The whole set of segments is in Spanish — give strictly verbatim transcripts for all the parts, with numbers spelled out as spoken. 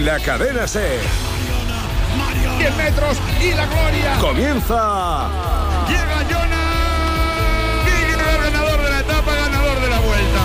en la Cadena SER. diez metros y la gloria. Comienza. Llega Jonas. Y ganador de la etapa, ganador de la vuelta.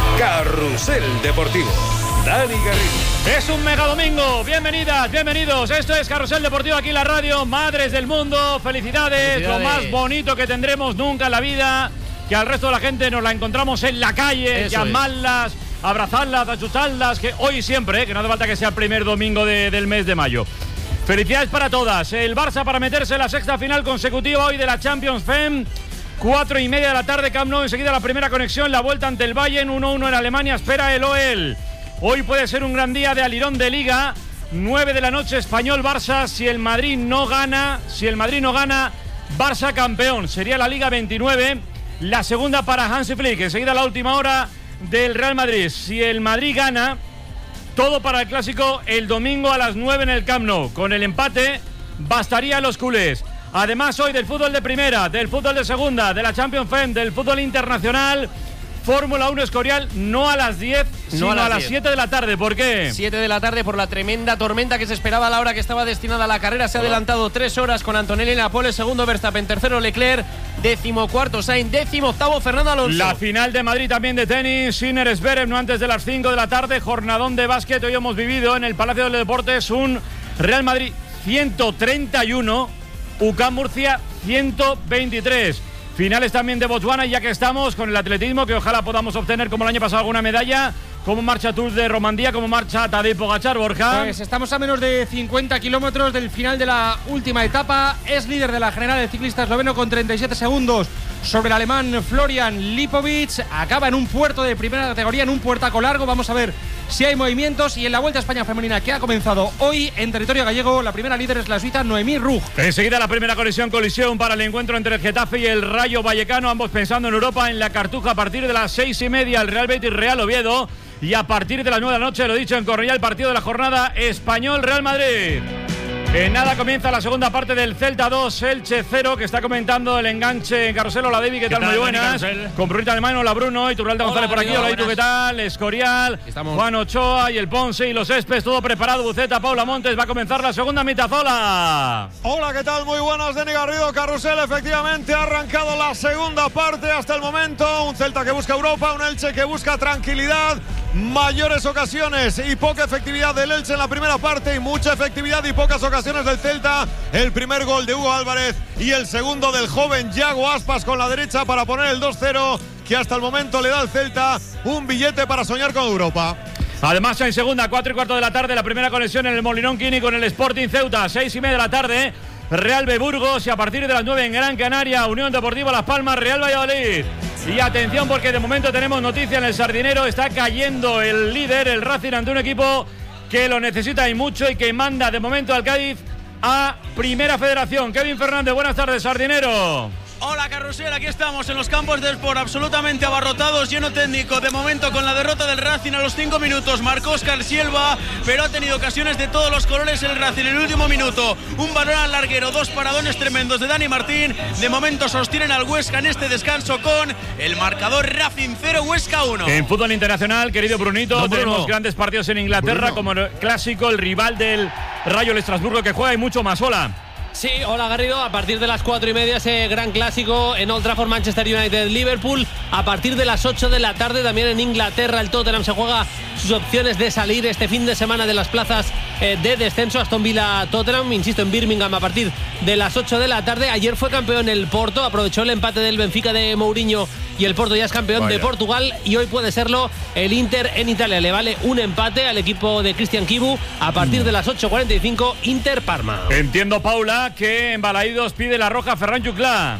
Carrusel Deportivo. Dani Garrido. Es un mega domingo. Bienvenidas, bienvenidos. Esto es Carrusel Deportivo aquí en la radio. Madres del mundo, felicidades. Felicidades. Lo más bonito que tendremos nunca en la vida. Que al resto de la gente nos la encontramos en la calle, Eso llamarlas, es. abrazarlas, achucharlas, que hoy y siempre, ¿eh? Que no hace falta que sea el primer domingo de, del mes de mayo. Felicidades para todas. El Barça para meterse en la sexta final consecutiva hoy de la Champions Fem. Cuatro y media de la tarde, Camp Nou. Enseguida la primera conexión, la vuelta ante el Bayern. uno uno en Alemania, espera el O E L. Hoy puede ser un gran día de alirón de Liga. nueve de la noche, Español-Barça. Si el Madrid no gana, si el Madrid no gana, Barça campeón. Sería la Liga veintinueve. La segunda para Hansi Flick. Enseguida la última hora del Real Madrid. Si el Madrid gana, todo para el clásico el domingo a las nueve en el Camp Nou. Con el empate bastaría a los culés. Además hoy del fútbol de primera, del fútbol de segunda, de la Champions Fem, del fútbol internacional. Fórmula uno Escorial, no a las diez, sino no a las, a las siete de la tarde. ¿Por qué? siete de la tarde por la tremenda tormenta que se esperaba a la hora que estaba destinada a la carrera. Se ha adelantado tres horas con Antonelli en la pole, segundo Verstappen, tercero Leclerc, décimo cuarto Sainz, décimo octavo Fernando Alonso. La final de Madrid también de tenis, Sinner Zverev, no antes de las cinco de la tarde, jornadón de básquet. Hoy hemos vivido en el Palacio de los Deportes un Real Madrid ciento treinta y uno, U C A M Murcia ciento veintitrés. Finales también de Botswana, ya que estamos con el atletismo, que ojalá podamos obtener como el año pasado alguna medalla. ¿Cómo marcha Tour de Romandía? ¿Cómo marcha Tadej Pogačar, Borja? Pues estamos a menos de cincuenta kilómetros del final de la última etapa. Es líder de la general el ciclista esloveno con treinta y siete segundos sobre el alemán Florian Lipovic. Acaba en un puerto de primera categoría, en un puertaco largo. Vamos a ver si hay movimientos. Y en la Vuelta a España femenina, que ha comenzado hoy en territorio gallego, la primera líder es la suiza Noemí Rug. Enseguida la primera conexión, colisión para el encuentro entre el Getafe y el Rayo Vallecano, ambos pensando en Europa, en la Cartuja a partir de las seis y media, el Real Betis Real Oviedo. Y a partir de las nueve de la noche, lo dicho, en Cornellá, el partido de la jornada, Español-Real Madrid. En nada comienza la segunda parte del Celta dos, Elche cero, que está comentando el enganche en Carrusel. Hola, David, ¿qué, ¿Qué tal? Muy buenas. Con Brunita de Mano, hola Bruno, y Turralda González por aquí. Hola, ¿y tú qué tal? Escorial, Juan Ochoa y el Ponce y los Céspedes, todo preparado. Buceta, Paula Montes, va a comenzar la segunda mitad. Hola. Hola, ¿qué tal? Muy buenas, Dani Garrido. Carrusel, efectivamente, ha arrancado la segunda parte hasta el momento. Un Celta que busca Europa, un Elche que busca tranquilidad. Mayores ocasiones y poca efectividad del Elche en la primera parte y mucha efectividad y pocas ocasiones del Celta. El primer gol de Hugo Álvarez y el segundo del joven Yago Aspas con la derecha para poner el dos cero, que hasta el momento le da al Celta un billete para soñar con Europa. Además en segunda, cuatro y cuarto de la tarde, la primera conexión en el Molinón Quini con el Sporting Ceuta, seis y media de la tarde, Real B Burgos, y a partir de las nueve en Gran Canaria, Unión Deportiva Las Palmas, Real Valladolid. Y atención, porque de momento tenemos noticia en el Sardinero, está cayendo el líder, el Racing, ante un equipo que lo necesita y mucho y que manda de momento al Cádiz a Primera Federación. Kevin Fernández, buenas tardes, Sardinero. Hola, Carrusel, aquí estamos en los campos del Sport, absolutamente abarrotados, lleno técnico. De momento con la derrota del Racing a los cinco minutos, marcó Óscar Silva, pero ha tenido ocasiones de todos los colores el Racing. En el último minuto, un balón al larguero, dos paradones tremendos de Dani Martín. De momento sostienen al Huesca en este descanso con el marcador Racing cero, Huesca uno. En fútbol internacional, querido Brunito, no, tenemos Bruno. grandes partidos en Inglaterra, Bruno. como el clásico, el rival del Rayo, el Estrasburgo, que juega y mucho más. Hola. Sí, hola Garrido, a partir de las cuatro y media ese gran clásico en Old Trafford, Manchester United-Liverpool. A partir de las ocho de la tarde también en Inglaterra el Tottenham se juega sus opciones de salir este fin de semana de las plazas eh, de descenso. Aston Villa-Tottenham, insisto, en Birmingham a partir de las ocho de la tarde. Ayer fue campeón el Porto, aprovechó el empate del Benfica de Mourinho y el Porto ya es campeón Vaya. de Portugal, y hoy puede serlo el Inter en Italia. Le vale un empate al equipo de Cristian Chivu a partir de las ocho cuarenta y cinco, Inter-Parma. Entiendo, Paula, que en Balaídos pide la roja Ferran Juclà.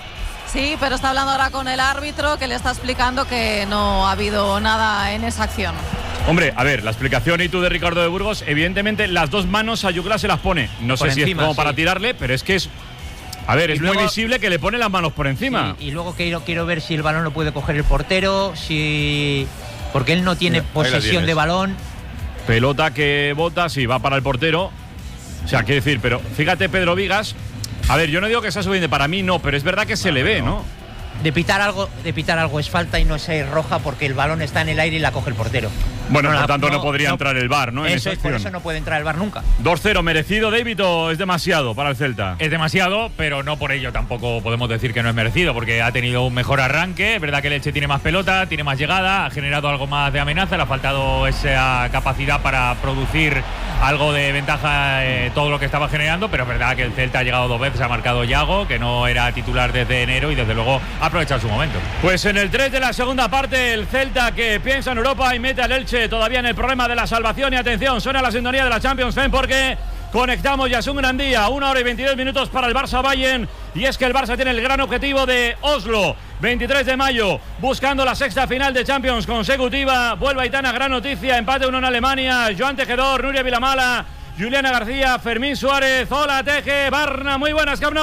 Sí, pero está hablando ahora con el árbitro, que le está explicando que no ha habido nada en esa acción. Hombre, a ver, la explicación y tú de Ricardo de Burgos, evidentemente las dos manos a Juclà se las pone. No sé si es como para tirarle, pero es que es... A ver, es luego, muy visible que le pone las manos por encima. Sí, y luego quiero, quiero ver si el balón lo puede coger el portero, si porque él no tiene Mira, posesión de balón. Pelota que bota, sí, va para el portero. O sea, quiere decir, pero fíjate, Pedro Vigas. A ver, yo no digo que sea suficiente, para mí no, pero es verdad que se no, le ve, ¿no? De pitar algo, de pitar algo es falta y no es roja porque el balón está en el aire y la coge el portero. Bueno, no por la, tanto no, no podría no, entrar el V A R, ¿no? Eso es, por eso no puede entrar el V A R nunca. dos cero merecido, David, ¿o es demasiado para el Celta? Es demasiado, pero no por ello tampoco podemos decir que no es merecido, porque ha tenido un mejor arranque. Es verdad que el Elche tiene más pelota, tiene más llegada, ha generado algo más de amenaza, le ha faltado esa capacidad para producir algo de ventaja eh, todo lo que estaba generando, pero es verdad que el Celta ha llegado dos veces, ha marcado Yago, que no era titular desde enero y desde luego ha aprovechado su momento. Pues en el tres de la segunda parte, el Celta que piensa en Europa y mete al Elche todavía en el problema de la salvación. Y atención, suena la sintonía de la Champions League porque conectamos, ya es un gran día, una hora y veintidós minutos para el Barça Bayern, y es que el Barça tiene el gran objetivo de Oslo, veintitrés de mayo, buscando la sexta final de Champions consecutiva. Vuelve Aitana, gran noticia, empate uno en Alemania, Joan Tejedor, Nuria Vilamala, Juliana García, Fermín Suárez. Hola Teje, Barna, muy buenas, Camp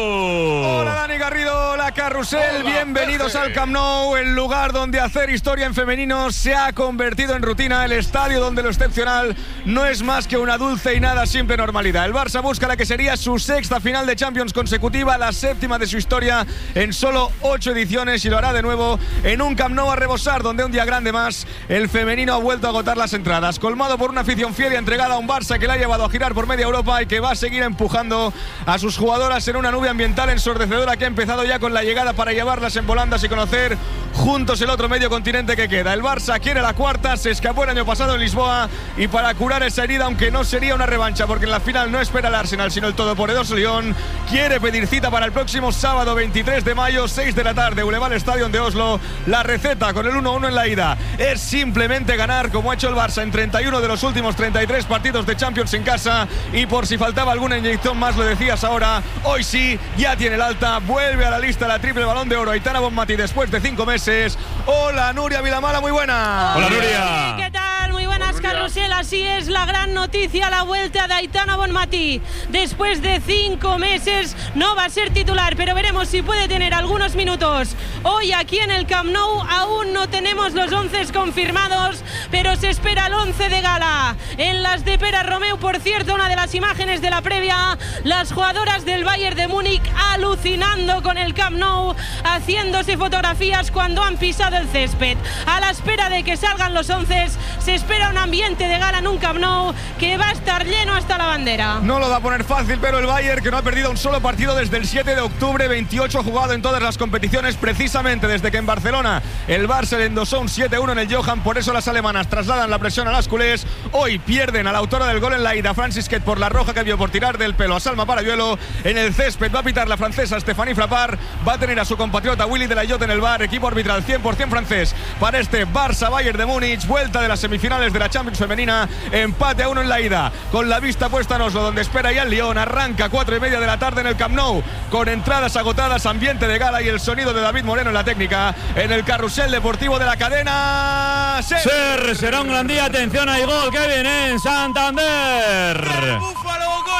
Nou. Hola Dani Garrido, hola Carrusel, hola, bienvenidos Teje. Al Camp Nou, el lugar donde hacer historia en femenino se ha convertido en rutina, el estadio donde lo excepcional no es más que una dulce y nada simple normalidad. El Barça busca la que sería su sexta final de Champions consecutiva, la séptima de su historia en solo ocho ediciones, y lo hará de nuevo en un Camp Nou a rebosar, donde un día grande más el femenino ha vuelto a agotar las entradas, colmado por una afición fiel y entregada a un Barça que la haya llevado a girar por media Europa y que va a seguir empujando a sus jugadoras en una nube ambiental ensordecedora que ha empezado ya con la llegada para llevarlas en volandas y conocer juntos el otro medio continente que queda. El Barça quiere la cuarta, se escapó el año pasado en Lisboa, y para curar esa herida, aunque no sería una revancha porque en la final no espera el Arsenal sino el todopoderoso Lyon, quiere pedir cita para el próximo sábado veintitrés de mayo, seis de la tarde, Boulevard Stadium de Oslo. La receta con el uno uno en la ida es simplemente ganar, como ha hecho el Barça en treinta y uno de los últimos treinta y tres partidos de Champions en casa, y por si faltaba alguna inyección más, lo decías ahora, hoy sí, ya tiene el alta, vuelve a la lista la triple Balón de Oro Aitana Bonmatí después de cinco meses. Hola Nuria Vilamala, muy buena. Hola Nuria. ¿Qué tal? Muy buenas, Carrusel. Así es, la gran noticia, la vuelta de Aitana Bonmatí. Después de cinco meses no va a ser titular, pero veremos si puede tener algunos minutos. Hoy aquí en el Camp Nou aún no tenemos los once confirmados, pero se espera el once de gala. En las de Pera Romeu, por cierto, una de las imágenes de la previa, las jugadoras del Bayern de Múnich alucinando con el Camp Nou, haciéndose fotografías cuando han pisado el césped. A la espera de que salgan los once, se espera un ambiente de gala en un Camp Nou que va a estar lleno hasta la bandera. No lo va a poner fácil, pero el Bayern, que no ha perdido un solo partido desde el siete de octubre, veintiocho jugado en todas las competiciones, precisamente desde que en Barcelona el Barça le endosó un siete uno en el Johan. Por eso las alemanas trasladan la presión a las culés. Hoy pierden a la autora del gol en la ida, Francis Quet, por la roja que vio por tirar del pelo a Salma Parayuelo. En el césped va a pitar la francesa Stéphanie Frappart, va a tener a su compatriota Willy de la Llotte en el V A R. Equipo arbitral cien por ciento francés para este Barça Bayern de Múnich, vuelta de las semifinales de la Champions femenina, empate a uno en la ida, con la vista puesta en Oslo, donde espera ya el Lyon. Arranca cuatro y media de la tarde en el Camp Nou, con entradas agotadas, ambiente de gala y el sonido de David Moreno en la técnica, en el carrusel deportivo de la cadena SER. SER, será un gran día, atención, hay gol que viene en Santander. Búfalo, gol.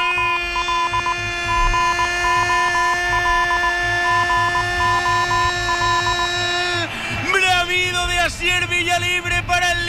Bravido de Asier Villalibre para el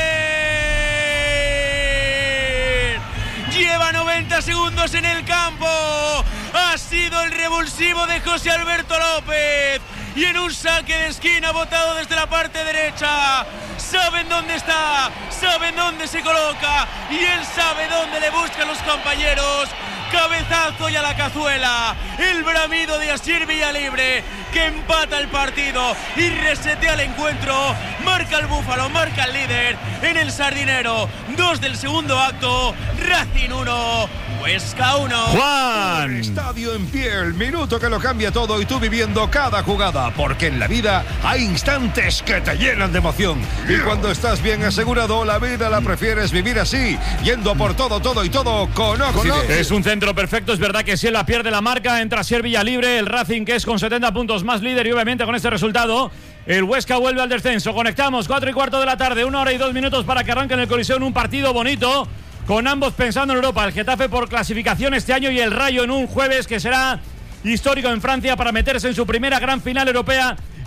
líder. Lleva noventa segundos en el campo. Ha sido el revulsivo de José Alberto López. Y en un saque de esquina botado desde la parte derecha. Saben dónde está, saben dónde se coloca y él sabe dónde le buscan los compañeros. Cabezazo y a la cazuela. El bramido de Asier Villalibre, que empata el partido y resetea el encuentro. Marca el Búfalo, marca el líder en el Sardinero. Dos del segundo acto. Racing uno, Huesca uno. Juan. Estadio en pie, el minuto que lo cambia todo y tú viviendo cada jugada, porque en la vida hay instantes que te llenan de emoción. Y cuando estás bien asegurado, la vida la prefieres vivir así, yendo por todo, todo y todo con Oxide. Es un centro perfecto, es verdad que si él la pierde la marca, entra Asier Villalibre, el Racing, que es con setenta puntos más líder, y obviamente con este resultado el Huesca vuelve al descenso. Conectamos, cuatro y cuarto de la tarde, una hora y dos minutos para que arranque en el Coliseo en un partido bonito, con ambos pensando en Europa. El Getafe por clasificación este año y el Rayo en un jueves que será histórico en Francia para meterse en su primera gran final europea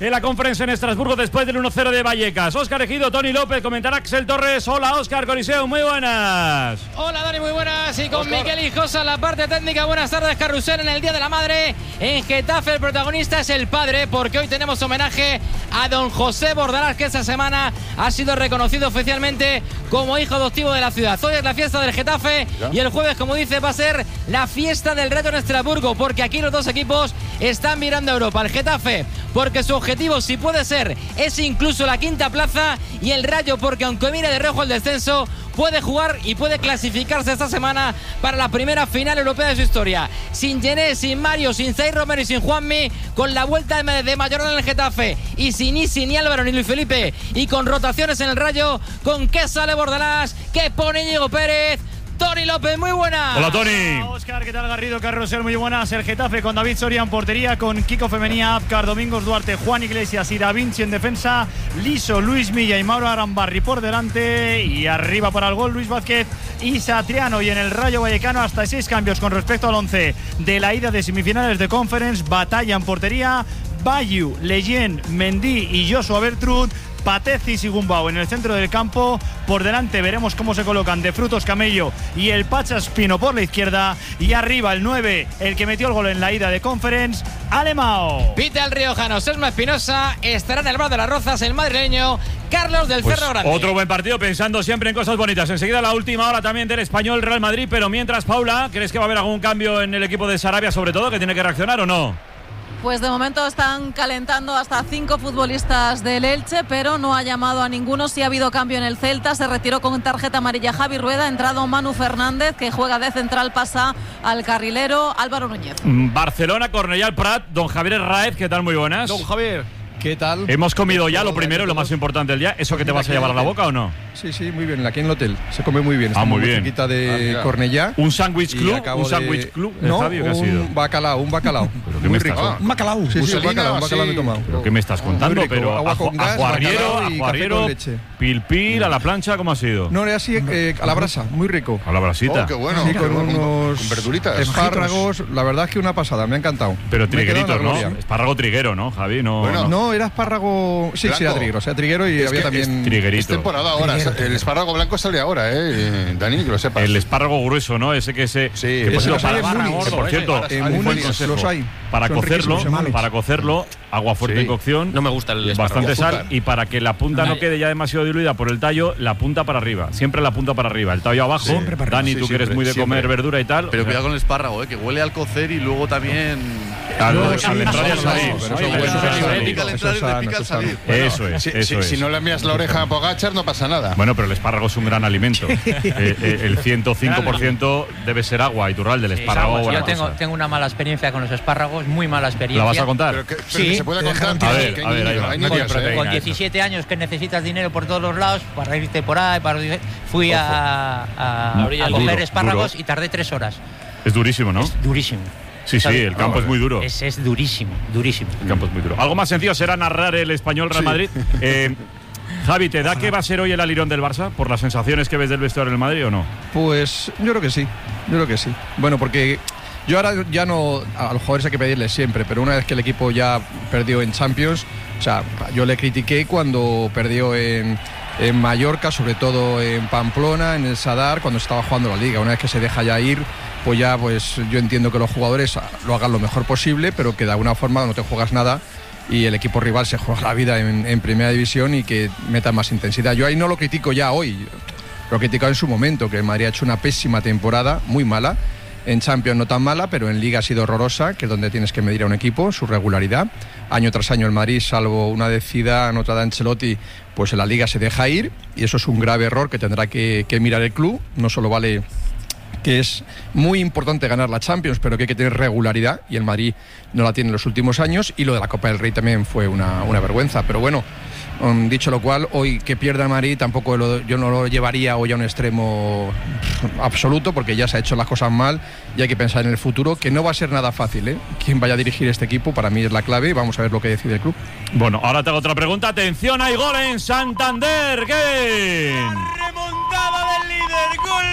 en la conferencia en Estrasburgo después del uno cero de Vallecas. Óscar Ejido, Tony López, comentará Axel Torres. Hola Óscar, Coliseo, muy buenas. Hola Dani, muy buenas. Y con Oscar. Miquel Hijosa en la parte técnica. Buenas tardes, Carrusel, en el Día de la Madre. En Getafe el protagonista es el padre, porque hoy tenemos homenaje a don José Bordalás, que esta semana ha sido reconocido oficialmente como hijo adoptivo de la ciudad. Hoy es la fiesta del Getafe y el jueves, como dice, va a ser la fiesta del Rayo en Estrasburgo, porque aquí los dos equipos están mirando a Europa. El Getafe, porque su objetivo, si puede ser, es incluso la quinta plaza, y el Rayo, porque aunque mire de reojo el descenso, puede jugar y puede clasificarse esta semana para la primera final europea de su historia. Sin Gené, sin Mario, sin Zay Romero y sin Juanmi, con la vuelta de Mayorana en el Getafe, y sin Isi, ni Álvaro, ni Luis Felipe, y con rotaciones en el Rayo, ¿con qué sale Bordalás? ¿Qué pone Íñigo Pérez? Tony López, muy buena. Hola Tony. Hola, Óscar, ¿qué tal? Garrido, Carrusel, muy buenas. El Getafe con David Soria en portería, con Kiko Femenía, Apcar, Domingos Duarte, Juan Iglesias y Da Vinci en defensa, Liso, Luis Milla y Mauro Arambarri por delante, y arriba para el gol Luis Vázquez y Satriano. Y en el Rayo Vallecano hasta seis cambios con respecto al once de la ida de semifinales de Conference. Batalla en portería, Bayu, Leyen, Mendy y Joshua Bertrud. Patecis y Gumbau en el centro del campo. Por delante veremos cómo se colocan De Frutos, Camello y el Pachaspino por la izquierda. Y arriba el nueve, el que metió el gol en la ida de Conference, Alemão. Pita el riojano, Selma Espinosa. Estará en el bar de las Rozas el madrileño Carlos del Pues Cerro Grande. otro buen partido, pensando siempre en cosas bonitas. Enseguida la última hora también del Español Real Madrid. Pero mientras, Paula, ¿crees que va a haber algún cambio en el equipo de Sarabia, sobre todo, que tiene que reaccionar o no? Pues de momento están calentando hasta cinco futbolistas del Elche, pero no ha llamado a ninguno. Sí ha habido cambio en el Celta, se retiró con tarjeta amarilla Javi Rueda, ha entrado Manu Fernández, que juega de central, pasa al carrilero Álvaro Núñez. Barcelona, Cornellà al Prat, don Javier Herráez, ¿qué tal? Muy buenas. Don Javier, ¿qué tal? Hemos comido ya lo primero, lo más importante del día. ¿Eso que te vas a llevar a la boca o no? Sí, sí, muy bien, aquí en el hotel. Se come muy bien. Ah, muy bien. Cerquita de ah, Cornellà. ¿Un sándwich club? ¿Un de... sándwich club? No, Fabio, ¿qué ha sido? un bacalao, un bacalao. Muy rico. Ah, un bacalao. Sí, sí, un bacalao, un bacalao me he tomado. ¿Pero qué me estás contando? Pero agua con gas, ajuarriero, bacalao y ajuarriero, café con leche. Pil pil, a la plancha, ¿cómo ha sido? No, era así, eh, a la brasa, muy rico. A la brasita. Oh, qué bueno. Sí, con unos con verduritas. espárragos, la verdad es que una pasada, me ha encantado. Pero trigueritos, ¿no? Espárrago triguero, ¿no, Javi? No, bueno, no. no, era espárrago. Sí, sí, era triguero. O sea, triguero y es había también. Triguerito. Es temporada ahora. Triguero. El espárrago blanco sale ahora, ¿eh? Dani, que lo sepas. El espárrago grueso, ¿no? Ese que se. Sí, que ese para, es para, gordo, por cierto, en Múnich los hay. Para Son cocerlo, para cocerlo, agua fuerte Sí. en cocción. No me gusta el bastante espárrago. sal, y para que la punta no quede ya demasiado diluida por el tallo, la punta para arriba. Siempre la punta para arriba, el tallo abajo. Siempre para Dani, sí, tú que eres siempre, muy de siempre. comer verdura y tal. Pero o sea, cuidado con el espárrago, ¿eh? Que huele al cocer y luego también. Al, Luego al sí, entrar y al no, salir. pero Oye, eso al es entrar y al sano, salir. Pica al entrar y eso le es pica al sano, salir. Eso es, Si, eso si, es. si no le envías la oreja a Pogachar, no pasa nada. Bueno, pero el espárrago es un gran alimento. eh, eh, el ciento cinco por ciento debe ser agua, Iturralde, del espárrago. Yo buena tengo, cosa. tengo una mala experiencia con los espárragos, muy mala experiencia. ¿La vas a contar? Pero que, pero Sí. que se puede contar. A ver, que a ver, ahí va. hay No niños, tiene ¿eh? proteína. Con eso. diecisiete años que necesitas dinero por todos los lados para irte por ahí, para... fui a, a, La orilla a del coger duro, espárragos duro. y tardé tres horas. Es durísimo, ¿no? Es durísimo. Sí, sí, el campo es muy duro. Es, es durísimo, durísimo. El campo es muy duro. Algo más sencillo será narrar el Español Real Madrid. Eh, Javi, ¿te da que va a ser hoy el alirón del Barça por las sensaciones que ves del vestuario del Madrid o no? Pues yo creo que sí, yo creo que sí. Bueno, porque yo ahora ya no, a los jugadores hay que pedirles siempre, pero una vez que el equipo ya perdió en Champions, o sea, yo le critiqué cuando perdió en, en Mallorca, sobre todo en Pamplona, en el Sadar, cuando estaba jugando la Liga. Una vez que se deja ya ir, pues ya pues yo entiendo que los jugadores lo hagan lo mejor posible, pero que de alguna forma no te juegas nada y el equipo rival se juega la vida en, en Primera División y que meta más intensidad. Yo ahí no lo critico ya hoy, lo he criticado en su momento, que el Madrid ha hecho una pésima temporada, muy mala. En Champions no tan mala, pero en Liga ha sido horrorosa, que es donde tienes que medir a un equipo, su regularidad. Año tras año el Madrid, salvo una decida anotada de Ancelotti, pues en la Liga se deja ir, y eso es un grave error que tendrá que, que mirar el club. No solo vale que es muy importante ganar la Champions, pero que hay que tener regularidad, y el Madrid no la tiene en los últimos años, y lo de la Copa del Rey también fue una, una vergüenza. Pero bueno, um, dicho lo cual, hoy que pierda el Madrid tampoco lo, yo no lo llevaría hoy a un extremo absoluto, porque ya se ha hecho las cosas mal y hay que pensar en el futuro, que no va a ser nada fácil, ¿eh? Quien vaya a dirigir este equipo para mí es la clave, y vamos a ver lo que decide el club. Bueno, ahora te hago otra pregunta. Atención, hay gol en Santander. ¿Qué? Remontada del líder, gol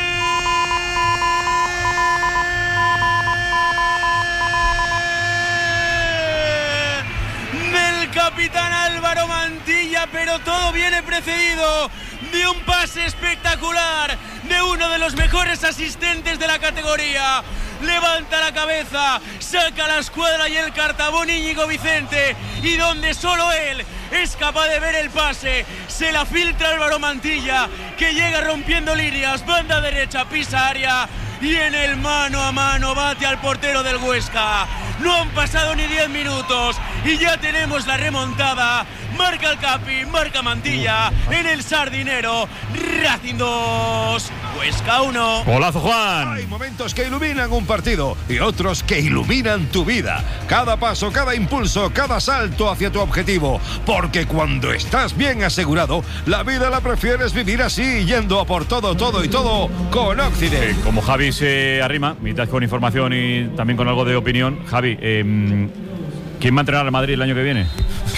del capitán todo viene precedido de un pase espectacular de uno de los mejores asistentes de la categoría. Levanta la cabeza, saca la escuadra y el cartabón Íñigo Vicente, y donde solo él es capaz de ver el pase, se la filtra Álvaro Mantilla, que llega rompiendo líneas, banda derecha, pisa área, y en el mano a mano bate al portero del Huesca. No han pasado ni diez minutos y ya tenemos la remontada. Marca el Capi, marca Mantilla en el Sardinero. Racing dos, Huesca uno. Golazo, Juan. Hay momentos que iluminan un partido y otros que iluminan tu vida. Cada paso, cada impulso, cada salto hacia tu objetivo. Porque cuando estás bien asegurado, la vida la prefieres vivir así, yendo a por todo, todo y todo con Occident. Sí, como Javi se arrima, mitad con información y también con algo de opinión. Javi, eh, ¿quién va a entrenar al Madrid el año que viene?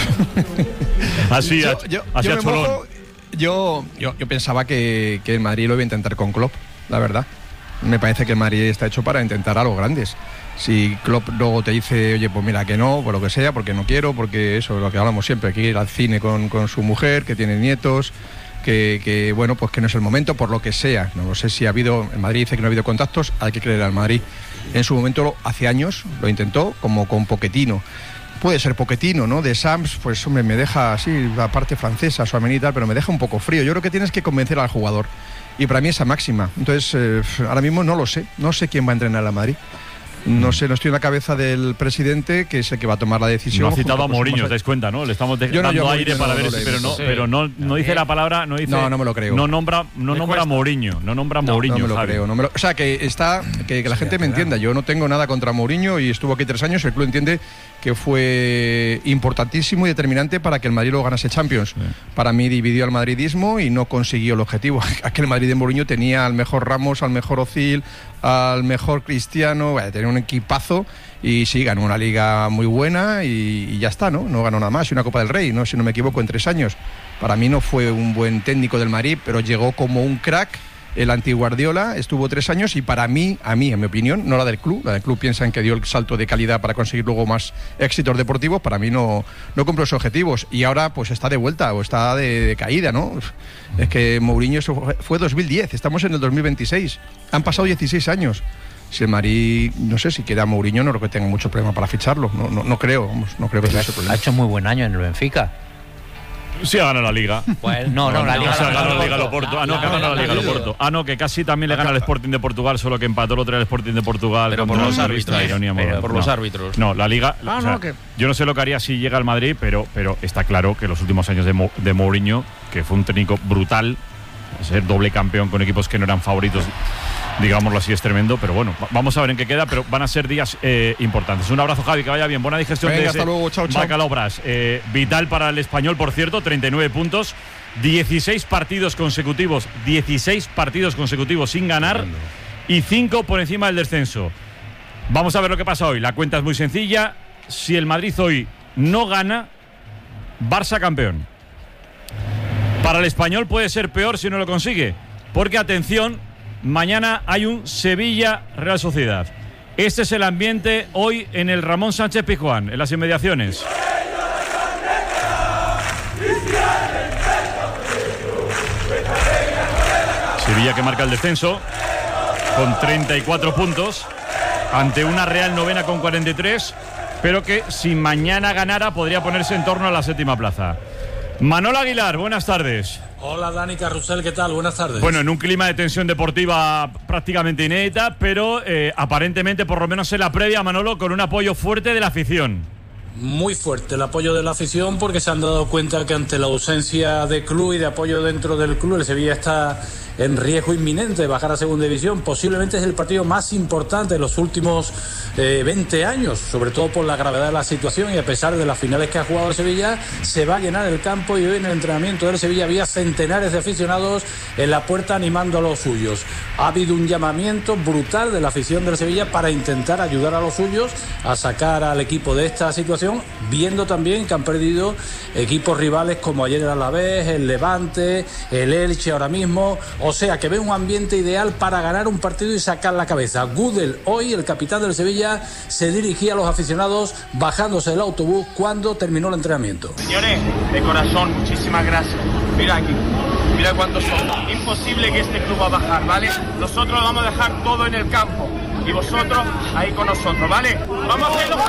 Así, yo, a, yo, así yo a me Cholón. mojo, yo, yo, yo pensaba que, que el Madrid lo iba a intentar con Klopp, la verdad. Me parece que el Madrid está hecho para intentar algo grandes. Si Klopp luego te dice, oye, pues mira que no, por lo que sea, porque no quiero, porque eso es lo que hablamos siempre, que ir al cine con, con su mujer, que tiene nietos, que, que bueno, pues que no es el momento, por lo que sea. No sé si ha habido, el Madrid dice que no ha habido contactos, hay que creer al Madrid. En su momento, hace años, lo intentó, como con Pochettino. Puede ser Pochettino, ¿no? De Sams, pues hombre, me deja así, la parte francesa, su amenidad, pero me deja un poco frío. Yo creo que tienes que convencer al jugador. Y para mí esa máxima. Entonces, eh, ahora mismo no lo sé. No sé quién va a entrenar a Madrid. No sé, no estoy en la cabeza del presidente, que es el que va a tomar la decisión. No ha citado a Mourinho, te das cuenta, ¿no? Le estamos de- Yo no, dando yo aire Mourinho para no ver lo eso, leo, pero no, sí. pero no, no dice la palabra, no dice. No, no me lo creo. No nombra, no nombra a Mourinho, no nombra a Mourinho. No me lo Javi. creo. No me lo- o sea, que está, que, que la gente me entienda. Yo no tengo nada contra Mourinho y estuvo aquí tres años. El club entiende que fue importantísimo y determinante para que el Madrid lo ganase Champions. Para mí dividió al madridismo y no consiguió el objetivo. Aquel Madrid de Mourinho tenía al mejor Ramos, al mejor Ozil, al mejor Cristiano, bueno, tenía un equipazo. Y sí, ganó una liga muy buena y, y ya está, ¿no? No ganó nada más, y una Copa del Rey, ¿no? Si no me equivoco, en tres años. Para mí no fue un buen técnico del Madrid, pero llegó como un crack, el anti-Guardiola, estuvo tres años y para mí, a mí, en mi opinión, no la del club, la del club piensan que dio el salto de calidad para conseguir luego más éxitos deportivos, para mí no, no cumplió sus objetivos y ahora pues está de vuelta o está de, de caída, ¿no? Es que Mourinho eso fue, fue dos mil diez, estamos en el dos mil veintiséis, han pasado dieciséis años. Si el Madrid, no sé, si quiere a Mourinho, no creo que tenga mucho problema para ficharlo. No, no, no creo, vamos, no creo que tenga ese problema. Ha hecho muy buen año en el Benfica. Sí ha ganado la Liga. Bueno, no, no, la Liga. O sea, ha ganado la Liga la- al Oporto. la- Ah, no, que ha la- ganado la la- Liga al la- Oporto. Ah, no, que casi también le gana al Sporting de Portugal, solo que empató el otro día el Sporting de Portugal. Pero por contra los el árbitros, Sevilla, ironía, pero moral. por No. los árbitros. No, la Liga. Ah, o sea, no, que- yo no sé lo que haría si llega al Madrid, pero, pero está claro que los últimos años de, Mo- de Mourinho, que fue un técnico brutal, ser doble campeón con equipos que no eran favoritos, digámoslo así, es tremendo, pero bueno, va- vamos a ver en qué queda, pero van a ser días eh, importantes. Un abrazo, Javi, que vaya bien, buena digestión Venga, de hasta ese luego, chao, chao. Bacalobras. Eh, vital para el Español, por cierto, treinta y nueve puntos, dieciséis partidos consecutivos, dieciséis partidos consecutivos sin ganar y cinco por encima del descenso. Vamos a ver lo que pasa hoy. La cuenta es muy sencilla. Si el Madrid hoy no gana, Barça campeón. Para el Español puede ser peor si no lo consigue, porque atención, mañana hay un Sevilla-Real Sociedad. Este es el ambiente hoy en el Ramón Sánchez Pizjuán, en las inmediaciones. Sevilla que marca el descenso con treinta y cuatro puntos ante una Real novena con cuarenta y tres, pero que si mañana ganara podría ponerse en torno a la séptima plaza. Manolo Aguilar, buenas tardes. Hola Dani Carrusel, ¿qué tal? Buenas tardes. Bueno, en un clima de tensión deportiva prácticamente inédita, pero eh, aparentemente, por lo menos en la previa, Manolo, con un apoyo fuerte de la afición. Muy fuerte el apoyo de la afición porque se han dado cuenta que ante la ausencia de club y de apoyo dentro del club, el Sevilla está en riesgo inminente de bajar a segunda división. Posiblemente es el partido más importante de los últimos eh, veinte años, sobre todo por la gravedad de la situación y a pesar de las finales que ha jugado el Sevilla, se va a llenar el campo y hoy en el entrenamiento del Sevilla había centenares de aficionados en la puerta animando a los suyos. Ha habido un llamamiento brutal de la afición del Sevilla para intentar ayudar a los suyos a sacar al equipo de esta situación competición, viendo también que han perdido equipos rivales como ayer el Alavés, el Levante, el Elche ahora mismo. O sea, que ve un ambiente ideal para ganar un partido y sacar la cabeza. Gudel, hoy el capitán del Sevilla, se dirigía a los aficionados bajándose del autobús cuando terminó el entrenamiento. Señores, de corazón, muchísimas gracias. Mira aquí, mira cuántos son. Imposible que este club va a bajar, ¿vale? Nosotros lo vamos a dejar todo en el campo y vosotros ahí con nosotros, ¿vale? Vamos a hacerlo.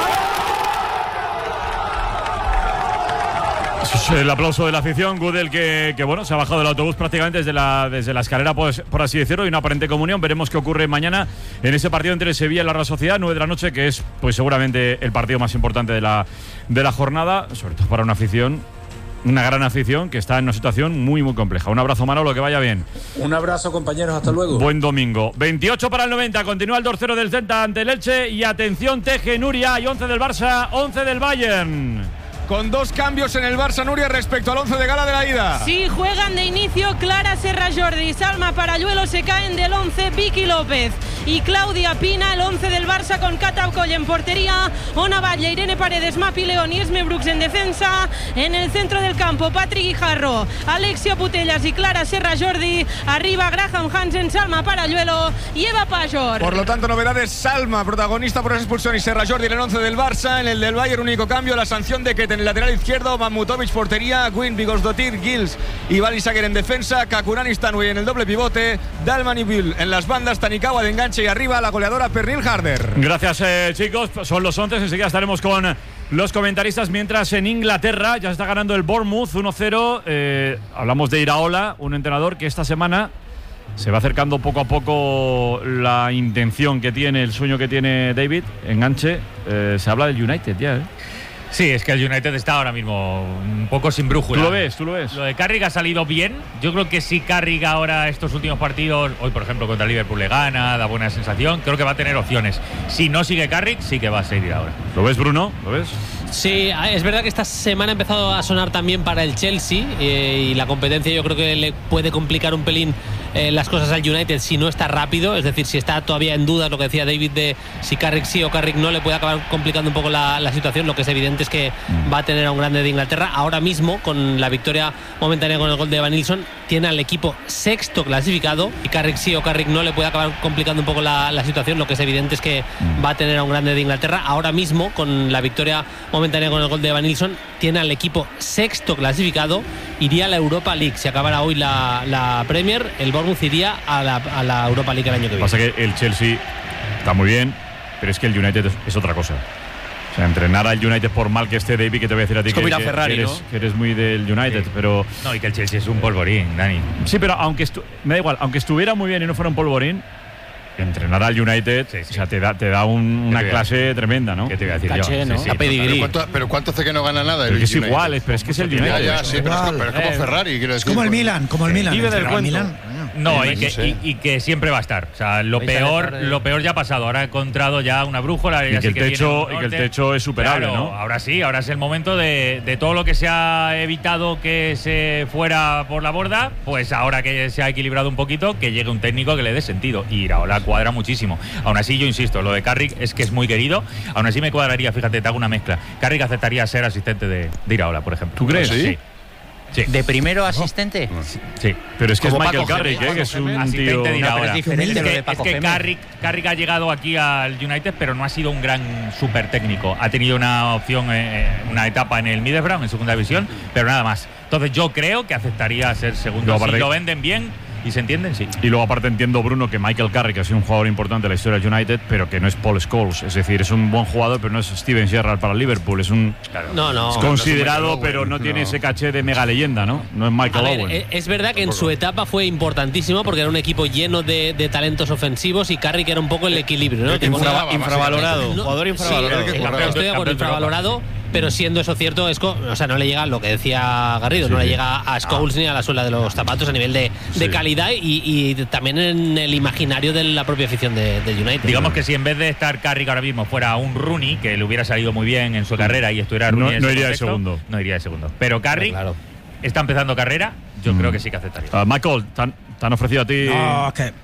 Es el aplauso de la afición. Gudel que, que bueno, se ha bajado del autobús prácticamente desde la, desde la escalera, pues, por así decirlo, y una aparente comunión. Veremos qué ocurre mañana en ese partido entre Sevilla y la Real Sociedad, nueve de la noche, que es pues seguramente el partido más importante de la, de la jornada, sobre todo para una afición, una gran afición que está en una situación muy muy compleja. Un abrazo, Manolo, que vaya bien. Un abrazo, compañeros, hasta luego. Buen domingo. veintiocho para el noventa, continúa el dos cero del Celta ante el Elche, y atención, Teje, Nuria, y once del Barça, once del Bayern. Con dos cambios en el Barça, Nuria, respecto al once de gala de la ida. Sí, juegan de inicio Clara Serra Jordi, Salma Paralluelo, se caen del once Vicky López y Claudia Pina. El once del Barça con Cata Coll en portería, Ona Valle, Irene Paredes, Mapi León y Esme Brooks en defensa. En el centro del campo, Patrick Guijarro, Alexia Putellas y Clara Serra Jordi. Arriba, Graham Hansen, Salma Paralluelo y Eva Pajor. Por lo tanto, novedades: Salma, protagonista por esa expulsión, y Serra Jordi en el once del Barça. En el del Bayern, único cambio, la sanción de que en el lateral izquierdo, Mamutovic portería, Gwyn, Bigosdottir, Gils y Balisaguer en defensa, Kakurani, Stanway en el doble pivote, Dalman y Bill en las bandas, Tanikawa de enganche, y arriba la goleadora Pernil Harder. Gracias, eh, chicos, son los once. Enseguida estaremos con los comentaristas, mientras en Inglaterra ya se está ganando el Bournemouth uno cero. eh, hablamos de Iraola, un entrenador que esta semana se va acercando poco a poco la intención que tiene, el sueño que tiene David, enganche. eh, se habla del United ya, ¿eh? Sí, es que el United está ahora mismo un poco sin brújula. ¿Tú lo ves? ¿Tú lo ves? Lo de Carrick ha salido bien. Yo creo que si Carrick ahora estos últimos partidos, hoy por ejemplo contra el Liverpool le gana, da buena sensación, creo que va a tener opciones. Si no sigue Carrick, sí que va a seguir ahora. ¿Lo ves, Bruno? ¿Lo ves? Sí, es verdad que esta semana ha empezado a sonar también para el Chelsea, eh, y la competencia yo creo que le puede complicar un pelín eh, las cosas al United si no está rápido, es decir, si está todavía en dudas, lo que decía David, de si Carrick sí o Carrick no, le puede acabar complicando un poco la, la situación. Lo que es evidente es que va a tener a un grande de Inglaterra. Ahora mismo, con la victoria momentánea con el gol de Evan Nilsson, tiene al equipo sexto clasificado, y Carrick sí o Carrick no le puede acabar complicando un poco la, la situación. Lo que es evidente es que va a tener a un grande de Inglaterra. Ahora mismo, con la victoria momentánea con el gol de Evan Nilsson, tiene al equipo sexto clasificado, iría a la Europa League. Si acabara hoy la, la Premier, el Bournemouth iría a la, a la Europa League el año que viene. Pasa que el Chelsea está muy bien, pero es que el United es, es otra cosa. O sea, entrenar al United, por mal que esté, David, que te voy a decir a ti, es como que, ir a Ferrari, que, eres, ¿no? que eres muy del United, sí. pero... No, y que el Chelsea es un polvorín, Dani. Sí, pero aunque estu- me da igual, aunque estuviera muy bien y no fuera un polvorín, entrenar al United, sí, sí. O sea, te da, te da un, una clase tremenda, ¿no? ¿Qué te voy a decir Caché, yo? ¿no? Sí, sí, a pedigrí. ¿Pero cuánto, pero cuánto hace que no gana nada? Pero el que es United? igual, es, pero es que es el United. Ya, ya, sí, pero, es, pero es como Eh, Ferrari, quiero decir. Como el Milan, como el Milan. Vive del cuento. Milan. No, Sí, y que, no sé. y, y que siempre va a estar. O sea, lo Vais a peor, dejar de- lo peor ya ha pasado. Ahora ha encontrado ya una brújula. Y ya que sí el viene techo- un y que el norte. techo es superable, Claro, ¿no? Ahora sí, ahora es el momento de, de todo lo que se ha evitado que se fuera por la borda, pues ahora que se ha equilibrado un poquito, que llegue un técnico que le dé sentido. Y Iraola cuadra muchísimo. Aún así, yo insisto, lo de Carrick es que es muy querido. Aún así me cuadraría, fíjate, te hago una mezcla. Carrick aceptaría ser asistente de, de Iraola, por ejemplo. ¿Tú crees? Sí. Sí. ¿De primero asistente? Sí. Pero es que es Como Michael Paco Carrick, Gémez, ¿eh? Que es un asistente tío... de Iraola. No, pero es diferente Es lo que, de Paco es que Gémez. Carrick, Carrick ha llegado aquí al United, pero no ha sido un gran super técnico. Ha tenido una opción, eh, una etapa en el Middlesbrough, en segunda división, pero nada más. Entonces yo creo que aceptaría ser segundo. Luego, Si aparte- lo venden bien y se entienden, sí. Y luego aparte entiendo, Bruno, que Michael Carrick ha sido un jugador importante en la historia del United, pero que no es Paul Scholes. Es decir, es un buen jugador, pero no es Steven Gerrard para Liverpool. Es un No, no. es considerado, no es un Michael pero Owen, no, no. tiene ese caché de mega leyenda, ¿no? No es A Michael ver, Owen. eh, es verdad que en su etapa fue importantísimo porque era un equipo lleno de, de talentos ofensivos, y Carrick era un poco el equilibrio, ¿no? El que Tipo, curraba, no- infravalorado, no- jugador infravalorado. sí, El que eh, curraba. estoy de acuerdo, Campeón de Europa. infravalorado, pero siendo eso cierto, es co- o sea, no le llega lo que decía Garrido, Sí, no le sí. llega a Scholes ni a la suela de los zapatos a nivel de, de Sí. calidad y, y también en el imaginario de la propia afición de, del United. Digamos que si en vez de estar Carrick ahora mismo fuera un Rooney, que le hubiera salido muy bien en su carrera y estuviera No- Rooney en no ese iría de contexto, segundo. No iría de segundo. Pero Carrick Claro. está empezando carrera, yo Mm. creo que sí que aceptaría. Ah, Michael, ¿te han, te han ofrecido a ti? No, es que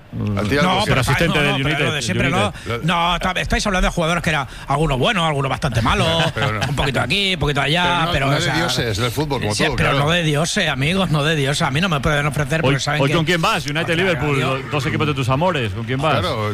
No, pero, pero asistente no, no, del United. Pero de siempre no. No, estáis hablando de jugadores que eran algunos buenos, algunos bastante malos, no. un poquito de aquí, un poquito de allá. Pero no, pero, no o sea, de dioses, del fútbol, como sí, todo. Pero claro. no de dioses, amigos, no de dioses. A mí no me pueden ofrecer, hoy, pero saben hoy que. ¿Con quién vas? United Liverpool, dos, dos equipos de tus amores. ¿Con quién vas? Claro.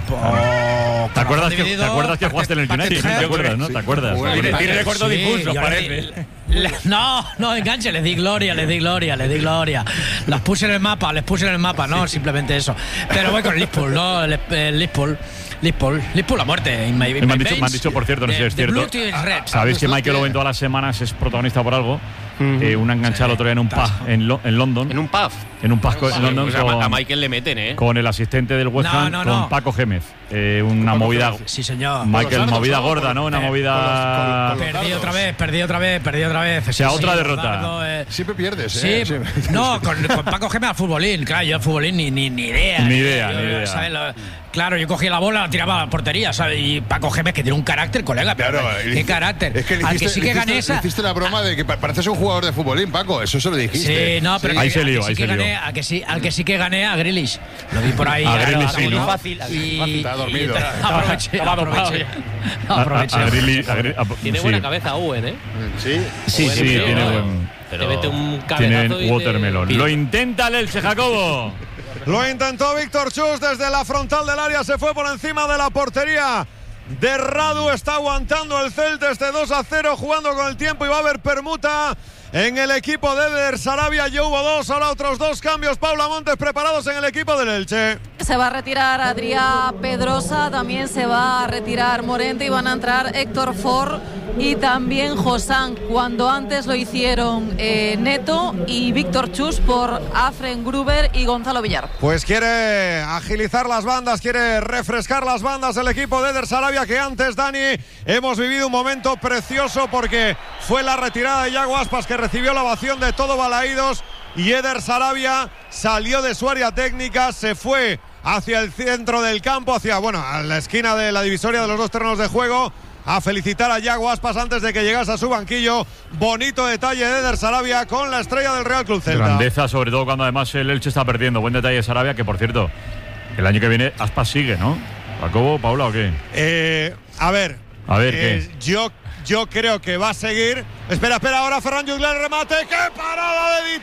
Oh, ¿Te, acuerdas que, ¿Te acuerdas que jugaste en el United? ¿Te acuerdas, no? ¿Te acuerdas? Tiene recuerdo difuso, parece. No, no, enganche, les di gloria, les di gloria, les di gloria. Las puse en el mapa, les puse en el mapa, no, simplemente eso. Pero voy con el Liverpool, ¿no? El, el Liverpool. Liverpool, Liverpool a muerte. In my, in me, han my dicho, me han dicho, por cierto, no sé si es cierto. Sabéis que Michael Owen todas las semanas es protagonista por algo. Uh-huh. Eh, una enganchada el otro día en un pub en, Lo, en London. ¿En un pub? En un pub en sí, London. Pues con, a Michael le meten, ¿eh? Con el asistente del West Ham, no, no, con no. Paco Gémez. Eh, una Paco movida. Gémez. Sí, señor. Michael, movida gorda, ¿no? Una movida. Con los, con los perdí otra vez, perdí otra vez, perdí otra vez. O sea, sí, otra sí, derrota. Dardo, eh. Siempre pierdes, sí, ¿eh? Sí. No, con, con Paco Gémez al futbolín. Claro, yo al futbolín ni, ni, ni idea. Ni idea, yo, ni idea. ¿sabes? Lo, claro, yo cogía la bola, la tiraba a la portería, ¿sabes? Y Paco Gémez, que tiene un carácter, colega. Pero claro, ¿qué carácter? Es que le hiciste, al que sí que hiciste, gané esa. hiciste la broma de que pareces un jugador de futbolín, Paco. Eso se lo dijiste. Sí, no, pero sí. Ahí se lió, sí ahí se lió. Gané, al, que sí, al que sí que gané a Grealish. Lo vi por ahí. A Grealish sí, ¿no? Fácil. Y, está dormido. Y, aproveché, aproveché. aproveché. A, a, a Grealish, a Grealish, a, tiene sí. buena cabeza Owen, ¿eh? Sí, sí, Owen, sí, pero, tiene no, buen. Pero te mete un tiene cabezazo watermelon. De... Lo intenta el Elche, Jacobo. Lo intentó Víctor Chus desde la frontal del área, se fue por encima de la portería de Radu. Está aguantando el Celta este dos a cero, jugando con el tiempo, y va a haber permuta en el equipo de Eder Sarabia. Ya hubo dos, ahora otros dos cambios. Paula Montes preparados en el equipo del Elche. Se va a retirar Adrià Pedrosa, también se va a retirar Morente y van a entrar Héctor Ford y también Josán, cuando antes lo hicieron eh, Neto y Víctor Chus por Afren Gruber y Gonzalo Villar. Pues quiere agilizar las bandas, quiere refrescar las bandas el equipo de Eder Sarabia, que antes, Dani, hemos vivido un momento precioso porque fue la retirada de Yago Aspas, que recibió la ovación de todo Balaídos, y Eder Sarabia salió de su área técnica, se fue hacia el centro del campo, hacia, bueno, a la esquina de la divisoria de los dos terrenos de juego, a felicitar a Yago Aspas antes de que llegase a su banquillo. Bonito detalle de Eder Sarabia con la estrella del Real Club Celta. Grandeza, sobre todo cuando además el Elche está perdiendo. Buen detalle de Sarabia, que por cierto, el año que viene Aspas sigue, ¿no? ¿Jacobo, Paula o qué? Eh, a ver. A ver, eh, ¿qué? Yo, yo creo que va a seguir. Espera, espera, ahora Ferran Jutglar, el remate. ¡Qué parada de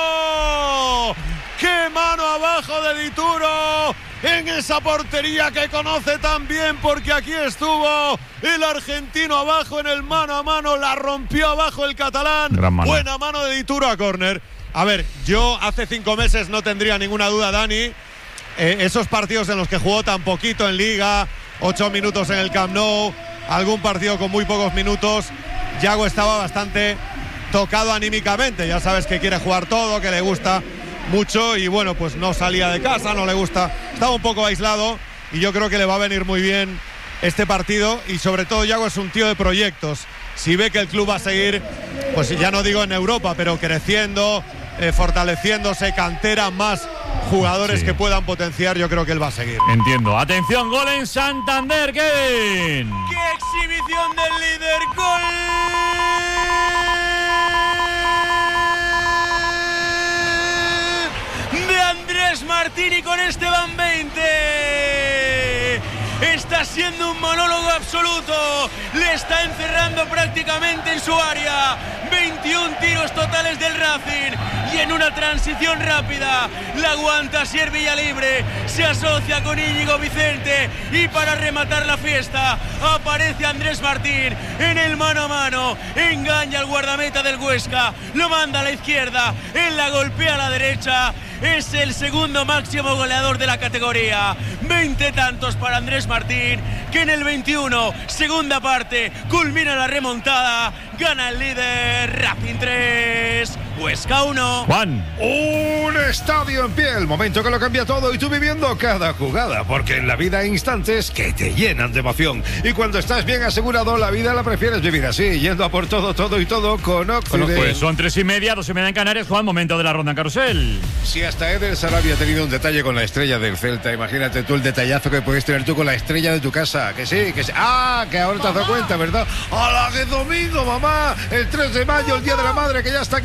Dituro! ¡Qué mano abajo de Dituro! En esa portería que conoce tan bien, porque aquí estuvo el argentino abajo en el mano a mano, la rompió abajo el catalán. Mano. Buena mano de Dituro a córner. A ver, yo hace cinco meses no tendría ninguna duda, Dani, eh, esos partidos en los que jugó tan poquito en Liga, ocho minutos en el Camp Nou, algún partido con muy pocos minutos, Yago estaba bastante tocado anímicamente. Ya sabes que quiere jugar todo, que le gusta mucho, y bueno, pues no salía de casa, no le gusta, estaba un poco aislado, y yo creo que le va a venir muy bien este partido. Y sobre todo Yago es un tío de proyectos. Si ve que el club va a seguir, pues ya no digo en Europa, pero creciendo, eh, fortaleciéndose, cantera, más jugadores sí. que puedan potenciar, yo creo que él va a seguir. Entiendo. Atención, gol en Santander, Kevin. ¡Qué exhibición del líder! ¡Gol! Andrés Martini con Esteban veinte. Está siendo un monólogo absoluto. Le está encerrando prácticamente en su área. veintiún tiros totales del Racing. Y en una transición rápida la aguanta Asier Villalibre. Se asocia con Íñigo Vicente. Y para rematar la fiesta aparece Andrés Martín en el mano a mano. Engaña al guardameta del Huesca. Lo manda a la izquierda. Él la golpea a la derecha. Es el segundo máximo goleador de la categoría. veinte tantos para Andrés Martín, que en el veintiuno, segunda parte, culmina la remontada. Gana el líder, Racing tres, Huesca uno. Juan. Un estadio en pie, el momento que lo cambia todo, y tú viviendo cada jugada, porque en la vida hay instantes que te llenan de emoción. Y cuando estás bien asegurado, la vida la prefieres vivir así, yendo a por todo, todo y todo con Occident. Pues son tres y media, dos y media en Canarias. Juan, momento de la ronda en carrusel. Si hasta Eder Sarabia ha tenido un detalle con la estrella del Celta, imagínate tú el detallazo que puedes tener tú con la estrella de tu casa. Que sí, que sí. Ah, que ahora te has dado cuenta, ¿verdad? ¡Hala, que domingo, mamá! El tres de mayo, el Día de la Madre, que ya está aquí, claro que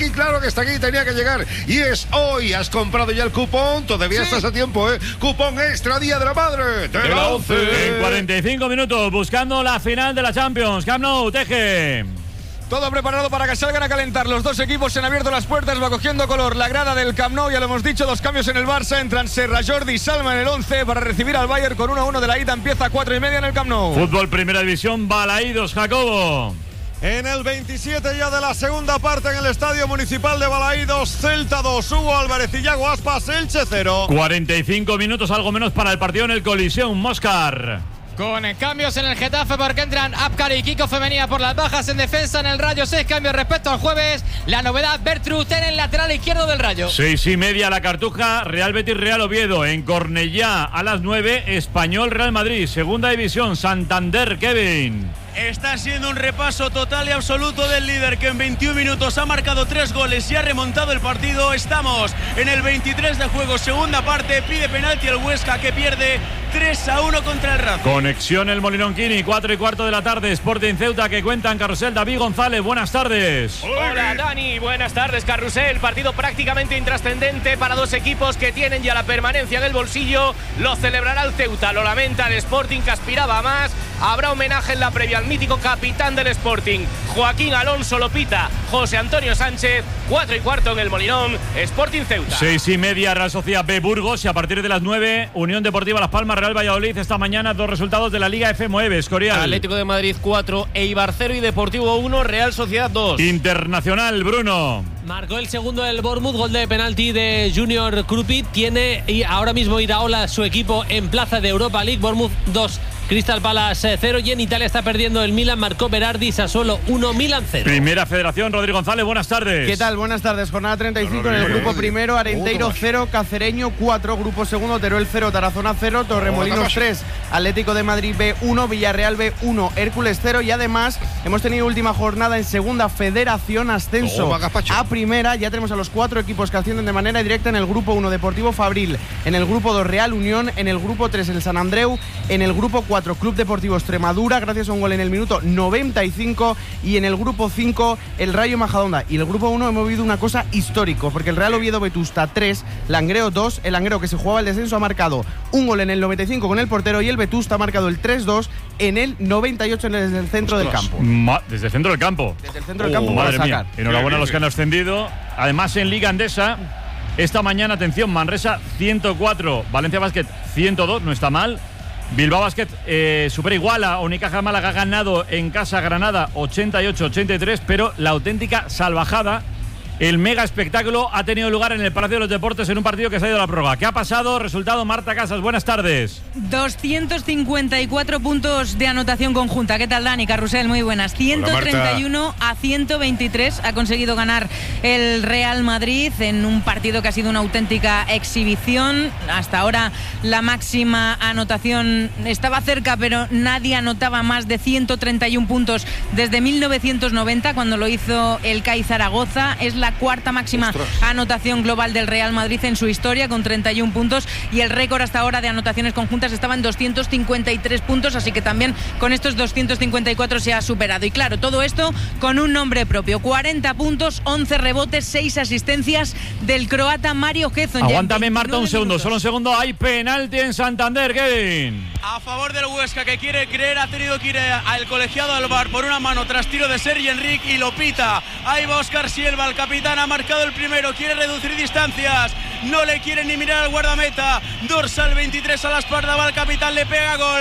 que está aquí, tenía que llegar. Y es hoy. ¿Has comprado ya el cupón? Todavía sí. Estás a tiempo, ¿eh? Cupón extra Día de la Madre de la once. En cuarenta y cinco minutos, buscando la final de la Champions. Camp Nou, Teje. Todo preparado para que salgan a calentar. Los dos equipos se han abierto las puertas, va cogiendo color la grada del Camp Nou. Ya lo hemos dicho, dos cambios en el Barça. Entran Serra, Jordi y Salma en el once para recibir al Bayern con uno a uno de la ida. Empieza a cuatro y media en el Camp Nou. Fútbol Primera División, Balaídos, Jacobo. En el veintisiete ya de la segunda parte en el Estadio Municipal de Balaídos, Celta dos, Hugo Álvarez y Yago Aspas, Elche cero. cuarenta y cinco minutos, algo menos para el partido en el Coliseum, Moscar. Con cambios en el Getafe porque entran Apcar y Kiko Femenía por las bajas en defensa en el Rayo. Seis cambios respecto al jueves. La novedad, Bertrud en el lateral izquierdo del Rayo. Seis y media la Cartuja, Real Betis Real Oviedo. En Cornellá a las nueve, Español Real Madrid. Segunda división, Santander, Kevin. Está siendo un repaso total y absoluto del líder que en veintiún minutos ha marcado tres goles y ha remontado el partido. Estamos en el veintitrés de juego, segunda parte, pide penalti el Huesca que pierde tres a uno contra el Racing. Conexión el Molinón Quini, cuatro y cuarto de la tarde, Sporting Ceuta que cuenta en Carrusel. David González, buenas tardes. Hola Dani, buenas tardes Carrusel. Partido prácticamente intrascendente para dos equipos que tienen ya la permanencia en el bolsillo. Lo celebrará el Ceuta, lo lamenta el Sporting que aspiraba a más. Habrá homenaje en la previa al mítico capitán del Sporting, Joaquín Alonso Lopita, José Antonio Sánchez. Cuatro y cuarto en el Molinón, Sporting Ceuta. Seis y media, Real Sociedad B Burgos. Y a partir de las nueve, Unión Deportiva Las Palmas, Real Valladolid. Esta mañana dos resultados de la Liga F M nueve, Escorial. Atlético de Madrid cuatro, Eibar cero y Deportivo uno, Real Sociedad dos. Internacional, Bruno. Marcó el segundo del Bournemouth, gol de penalti de Junior Krupi. Tiene y ahora mismo Iraola su equipo en plaza de Europa League. Bournemouth dos, Crystal Palace cero. Y en Italia está perdiendo el Milan, marcó Berardi, Sassuolo uno, Milan cero. Primera Federación, Rodrigo González, buenas tardes. ¿Qué tal? Buenas tardes. Jornada treinta y cinco en el grupo primero, Arenteiro cero, Cacereño cuatro, grupo segundo, Teruel cero, Tarazona cero, Torremolinos tres, Atlético de Madrid B uno, Villarreal B uno, Hércules cero. Y además hemos tenido última jornada en segunda Federación, ascenso a primera. Ya tenemos a los cuatro equipos que ascienden de manera directa en el grupo uno, Deportivo Fabril, en el grupo dos, Real Unión, en el grupo tres, el San Andreu, en el grupo cuatro, Club Deportivo Extremadura, gracias a un gol en el minuto noventa y cinco, y en el grupo cinco, el Rayo Majadahonda. Y el grupo uno hemos vivido una cosa histórico, porque el Real Oviedo Vetusta tres, Langreo dos, el Langreo que se jugaba el descenso ha marcado un gol en el noventa y cinco con el portero, y el Vetusta ha marcado el tres dos en el noventa y ocho desde el centro Ostras, del campo. Ma desde el centro del campo. Desde el centro del campo. Oh, madre sacar. mía. Enhorabuena a los que han ascendido. Además, en Liga Andesa, esta mañana, atención, Manresa ciento cuatro, Valencia Basket ciento dos, no está mal. Bilbao Basket eh, supera iguala, Unicaja Málaga ha ganado en casa Granada ochenta y ocho ochenta y tres, pero la auténtica salvajada, el mega espectáculo ha tenido lugar en el Palacio de los Deportes en un partido que se ha ido a la prórroga. ¿Qué ha pasado? Resultado, Marta Casas, buenas tardes. doscientos cincuenta y cuatro puntos de anotación conjunta. ¿Qué tal, Dani? Carrusel, muy buenas. ciento treinta y uno a ciento veintitrés ha conseguido ganar el Real Madrid en un partido que ha sido una auténtica exhibición. Hasta ahora la máxima anotación estaba cerca, pero nadie anotaba más de ciento treinta y uno puntos desde mil novecientos noventa, cuando lo hizo el C A I Zaragoza. Es la cuarta máxima Ostras. anotación global del Real Madrid en su historia, con treinta y uno puntos, y el récord hasta ahora de anotaciones conjuntas estaba en doscientos cincuenta y tres puntos, así que también con estos doscientos cincuenta y cuatro se ha superado. Y claro, todo esto con un nombre propio: cuarenta puntos, once rebotes, seis asistencias del croata Mario Gezon. Aguántame, Marta, un segundo, minutos. solo un segundo. Hay penalti en Santander, Kevin. A favor del Huesca, que quiere creer, ha tenido que ir al colegiado al bar por una mano tras tiro de Sergi Enrique y lo pita. Ahí va Óscar Sielva, el capitán, ha marcado el primero, quiere reducir distancias, no le quiere ni mirar al guardameta. Dorsal veintitrés a la espalda, va el capitán, le pega, gol.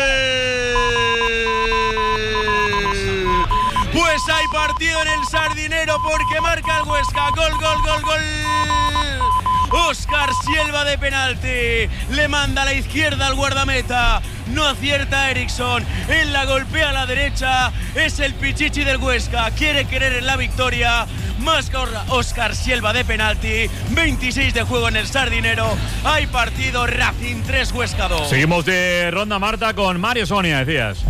Pues hay partido en el Sardinero porque marca el Huesca. Gol, gol, gol, gol. Óscar Sielva de penalti, le manda a la izquierda al guardameta, no acierta Eriksson, él la golpea a la derecha, es el Pichichi del Huesca, quiere querer en la victoria, más Óscar Sielva de penalti, veintiséis de juego en el Sardinero, hay partido, Racing tres, Huesca dos. Seguimos de ronda, Marta, con Mario Sonia, decías.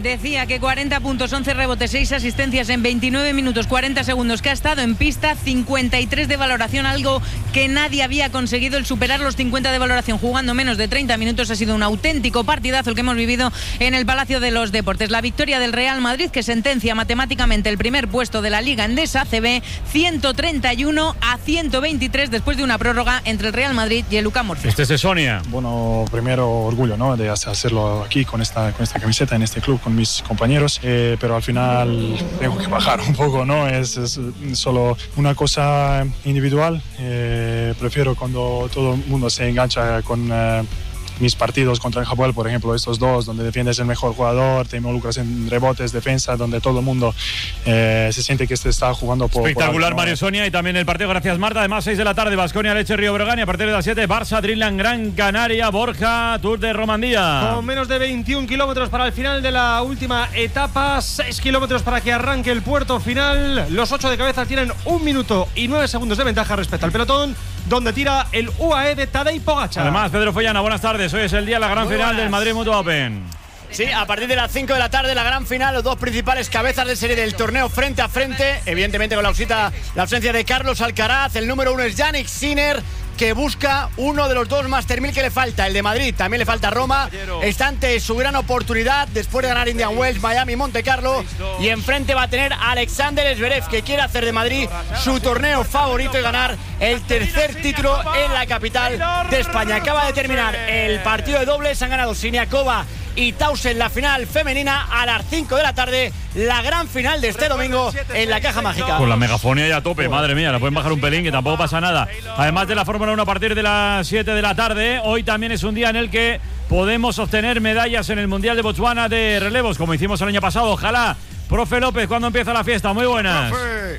Decía que cuarenta puntos, once rebotes, seis asistencias en veintinueve minutos, cuarenta segundos que ha estado en pista, cincuenta y tres de valoración, algo que nadie había conseguido, el superar los cincuenta de valoración jugando menos de treinta minutos. Ha sido un auténtico partidazo el que hemos vivido en el Palacio de los Deportes. La victoria del Real Madrid, que sentencia matemáticamente el primer puesto de la Liga Endesa A C B, ciento treinta y uno a ciento veintitrés después de una prórroga entre el Real Madrid y el Lucas Murcia. Este es de Sonia. Bueno, primero orgullo, ¿no?, de hacerlo aquí con esta, con esta camiseta en este club con mis compañeros, eh, pero al final tengo que bajar un poco, ¿no? Es, es solo una cosa individual. Eh, prefiero cuando todo el mundo se engancha con eh, mis partidos contra el Japón, por ejemplo, estos dos, donde defiendes el mejor jugador, te involucras en rebotes, defensa, donde todo el mundo eh, se siente que se está jugando por... Espectacular, por Mario Sonia, y también el partido, gracias Marta. Además, seis de la tarde, Baskonia, Leche, Río Breogán, y a partir de las siete, Barça, Dreamland, Gran Canaria, Borja, Tour de Romandía. Con menos de veintiún kilómetros para el final de la última etapa, seis kilómetros para que arranque el puerto final. Los ocho de cabeza tienen un minuto y nueve segundos de ventaja respecto al pelotón, donde tira el U A E de Tadej Pogačar. Además, Pedro Follana, buenas tardes. Hoy es el día de la gran Muy final buenas. del Madrid Mutua Open. Sí, a partir de las cinco de la tarde, la gran final, los dos principales cabezas de serie del torneo frente a frente, evidentemente con la, ausita, la ausencia de Carlos Alcaraz. El número uno es Jannik Sinner, que busca uno de los dos Master mil que le falta, el de Madrid, también le falta Roma. Está ante su gran oportunidad después de ganar Indian Wells, Miami, Monte Carlo, y enfrente va a tener a Alexander Zverev, que quiere hacer de Madrid su torneo favorito y ganar el tercer título en la capital de España. Acaba de terminar el partido de dobles, han ganado Siniakova y Tausen la final femenina. A las cinco de la tarde, la gran final de este domingo en la Caja Mágica. Con la megafonía ya a tope, madre mía, la pueden bajar un pelín, que tampoco pasa nada. Además de la Fórmula uno a partir de las siete de la tarde, hoy también es un día en el que podemos obtener medallas en el Mundial de Botswana de relevos, como hicimos el año pasado. Ojalá. Profe López, ¿cuándo empieza la fiesta? Muy buenas. Profe.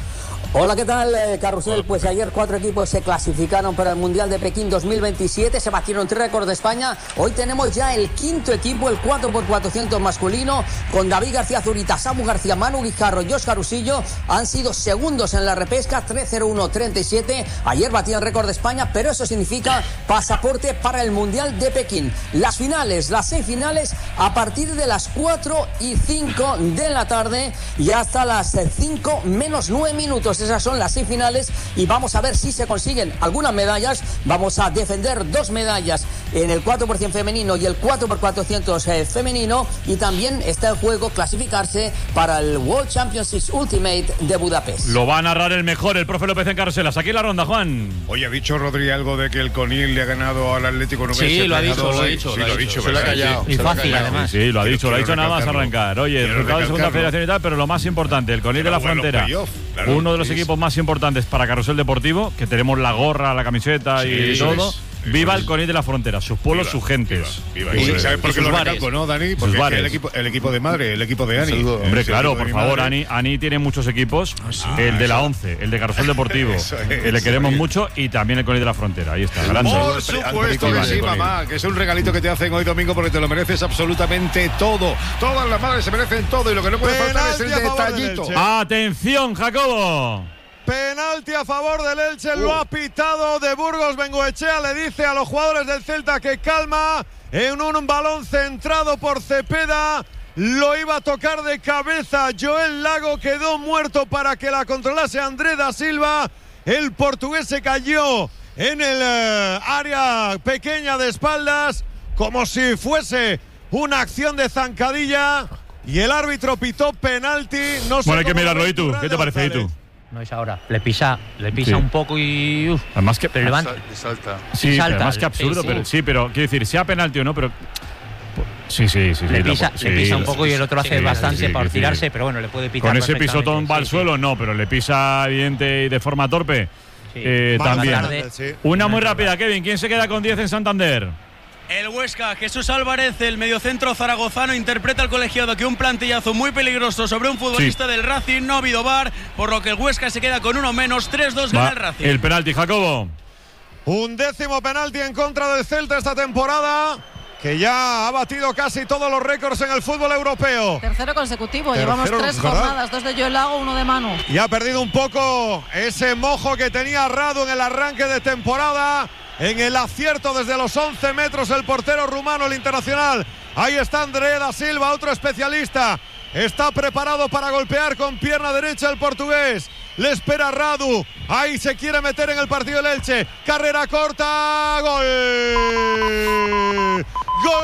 Hola, ¿qué tal, eh, Carrusel? Pues ayer cuatro equipos se clasificaron para el Mundial de Pekín dos mil veintisiete, se batieron tres récords de España. Hoy tenemos ya el quinto equipo, el cuatro por cuatrocientos masculino, con David García Zurita, Samu García, Manu Guijarro y Óscar Usillo. Han sido segundos en la repesca, tres cero uno treinta y siete. Ayer batieron récord de España, pero eso significa pasaporte para el Mundial de Pekín. Las finales, las seis finales, a partir de las cuatro y cinco de la tarde y hasta las cinco menos nueve minutos. Esas son las seis finales y vamos a ver si se consiguen algunas medallas. Vamos a defender dos medallas en el cuatro por cien femenino y el cuatro por cuatrocientos eh, femenino, y también está en juego clasificarse para el World Championships Ultimate de Budapest. Lo va a narrar el mejor, el profe López en Carruselas. Aquí en la ronda, Juan. Oye, ¿ha dicho Rodri algo de que el Conil le ha ganado al Atlético Nubense? Sí, lo ha dicho, lo ha dicho. Sí, lo ha dicho. Se lo ha callado. Y fácil, además. Sí, lo ha dicho, lo ha dicho nada más recalcarlo. arrancar. Oye, Quiero resultado de segunda recalcarlo. federación y tal, pero lo más importante, el Conil de la Pero bueno, Frontera. playoff, claro, Uno de los sí. equipos más importantes para Carrusel Deportivo, que tenemos la gorra, la camiseta Sí, y eso todo. es. Viva el Conil de la Frontera, sus pueblos, Viva, sus gentes. Viva, viva. ¿Y sabes por y qué sus lo bares. recalco, no, Dani? Sus Porque es que bares. el equipo, el equipo de madre, el equipo de Ani. Hombre, Es el claro, equipo por de mi favor, madre. Ani, Ani tiene muchos equipos. el de la eso. once, el de Carrusel Deportivo, Eso es, que le queremos oye. mucho, y también el Conil de la Frontera. Ahí está, grande. Por supuesto que sí, mamá, que es un regalito que te hacen hoy domingo porque te lo mereces absolutamente todo. Todas las madres se merecen todo y lo que no puede faltar es el Penalti a favor del detallito. Elche. Atención, Jacobo. Penalti a favor del Elche, lo ha pitado de Burgos. Bengoechea le dice a los jugadores del Celta que calma. En un balón centrado por Cepeda, lo iba a tocar de cabeza Joel Lago, quedó muerto para que la controlase André da Silva. El portugués se cayó en el eh, área pequeña de espaldas, como si fuese una acción de zancadilla, y el árbitro pitó penalti. No sé Bueno, hay que cómo mirarlo, lo ¿y tú? ve ¿Qué te parece, y tú? No es ahora. Le pisa, le pisa Sí. un poco y. Uf, Además que. pero levanta. Salta. Sí, salta. pero más que absurdo, Sí, pero sí. sí, pero quiero decir, sea penalti o no, pero. Sí, sí, sí. Le sí, pisa, lo- le pisa sí, un poco y el otro hace sí, bastante sí, por sí, tirarse, sí. pero bueno, le puede pitar. Con ese perfectamente. pisotón va al Sí, suelo, no, pero le pisa evidente y de forma torpe. Sí. Eh, Más también. tarde, sí. Una muy rápida, Kevin. ¿Quién se queda con diez en Santander? El Huesca, Jesús Álvarez, el mediocentro zaragozano, interpreta al colegiado que un plantillazo muy peligroso sobre un futbolista Sí. del Racing no ha habido V A R, por lo que el Huesca se queda con uno menos, tres dos Va, gana el Racing. el penalti, Jacobo. Un décimo penalti en contra del Celta esta temporada, que ya ha batido casi todos los récords en el fútbol europeo. Tercero consecutivo, Tercero, llevamos tres ¿verdad? jornadas, dos de Joel Lago, uno de Manu. Y ha perdido un poco ese mojo que tenía Radu en el arranque de temporada. En el acierto desde los once metros, el portero rumano, el internacional, Ahí está André da Silva, otro especialista. Está preparado para golpear con pierna derecha el portugués. Le espera Radu. Ahí se quiere meter en el partido el Elche. Carrera corta. Gol. Gol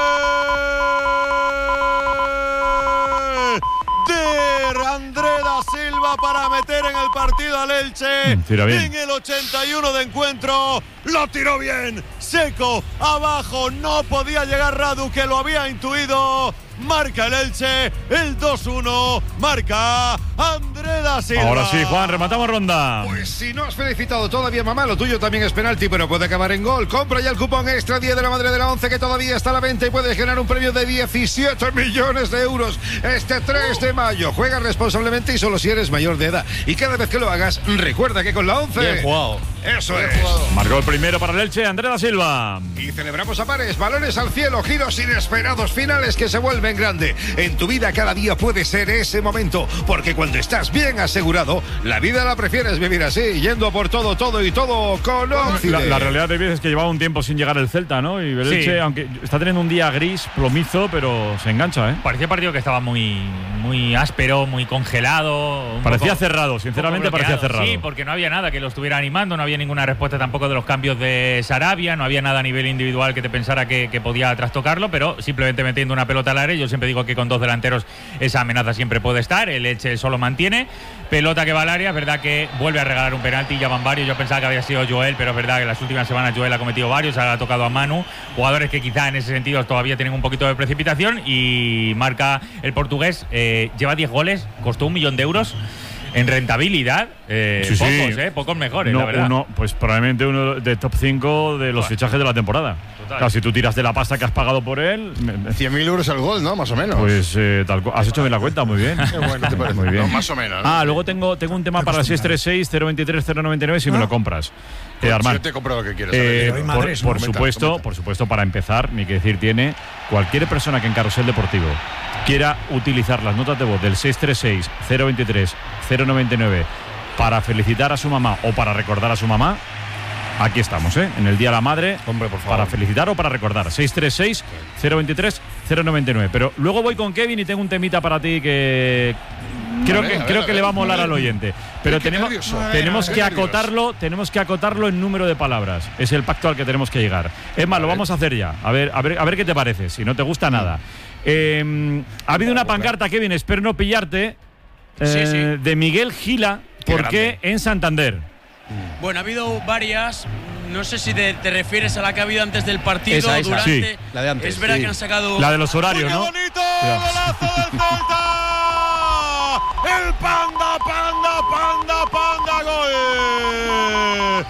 de André da Silva para meter en el partido al Elche. Tira bien. En el ochenta y uno de encuentro. Lo tiró bien. Seco. Abajo. No podía llegar Radu, que lo había intuido. Marca el Elche, el dos uno, marca André da Silva. Ahora sí, Juan, rematamos ronda. Pues si no has felicitado todavía, mamá, lo tuyo también es penalti, pero puede acabar en gol. Compra ya el cupón extra diez de la madre de la once, que todavía está a la venta, y puedes ganar un premio de diecisiete millones de euros este tres de mayo. Juega responsablemente y solo si eres mayor de edad. Y cada vez que lo hagas, recuerda que con la once... Bien jugado. Eso Bien es. jugado. Marcó el primero para el Elche, André da Silva. Y celebramos a pares, balones al cielo, giros inesperados, finales que se vuelven grande. En tu vida cada día puede ser ese momento, porque cuando estás bien asegurado, la vida la prefieres vivir así, yendo por todo, todo y todo con Occident. La, la realidad de vida es que llevaba un tiempo sin llegar el Celta, ¿no? Y el Sí. Elche, aunque está teniendo un día gris, plomizo, pero se engancha, ¿eh? Parecía partido que estaba muy, muy áspero, muy congelado. un Parecía poco- cerrado, sinceramente un poco parecía bloqueado. cerrado. Sí, porque no había nada que lo estuviera animando, no había ninguna respuesta tampoco de los cambios de Sarabia, no había nada a nivel individual que te pensara que, que podía trastocarlo, pero simplemente metiendo una pelota al área. Yo siempre digo que con dos delanteros esa amenaza siempre puede estar. El Elche solo mantiene. Pelota que va al área, es verdad que vuelve a regalar un penalti, ya van varios. Yo pensaba que había sido Joel, pero es verdad que en las últimas semanas Joel ha cometido varios, ha tocado a Manu, jugadores que quizá en ese sentido todavía tienen un poquito de precipitación, y marca el portugués. Eh, lleva diez goles, costó un millón de euros. En rentabilidad, eh, Sí, sí. pocos, eh, pocos mejores, No, la verdad. uno, pues probablemente uno de top cinco de los fichajes de la temporada. Total. Claro, si tú tiras de la pasta que has pagado por él, cien mil euros al gol, ¿no? Más o menos. pues eh, tal cu- has hecho bien la cuenta, muy bien. bueno, ¿te parece? Muy bien. No, más o menos, ¿no? Ah, luego tengo, tengo un tema para el seis tres seis, cero veintitrés, cero noventa y nueve si me lo compras. Eh, Pues Armand. yo te compro lo que quieras. Eh, a ver, por Madres, por comenta, supuesto, comenta. por supuesto, para empezar, ni que decir tiene cualquier persona que en Carrusel Deportivo quiera utilizar las notas de voz del seis tres seis, cero veintitrés, cero noventa y nueve para felicitar a su mamá o para recordar a su mamá. Aquí estamos, ¿eh? En el Día de la Madre. Hombre, por favor. Para felicitar o para recordar. seis tres seis, cero veintitrés, cero noventa y nueve. Pero luego voy con Kevin y tengo un temita para ti que creo A ver, que, a ver, creo a que ver, le va a molar a ver. al oyente. Pero Qué tenemos, nervioso. tenemos Qué que nervioso. acotarlo, tenemos que acotarlo en número de palabras. Es el pacto al que tenemos que llegar. Es más, lo vamos a hacer ya. A ver, a ver, a ver qué te parece. Si no te gusta nada. Eh, ha habido una pancarta, Kevin, espero no pillarte. eh, Sí, sí. De Miguel Gila. Qué ¿Por qué en Santander? Bueno, ha habido varias. No sé si te, te refieres a la que ha habido antes del partido, Esa, esa. durante. Sí, la de antes, Es verdad sí. que han sacado. La de los horarios, ¡Qué ¿no? bonito! Cuidado. ¡Golazo del Celta! ¡El Panda, Panda, Panda, Panda! ¡Gol!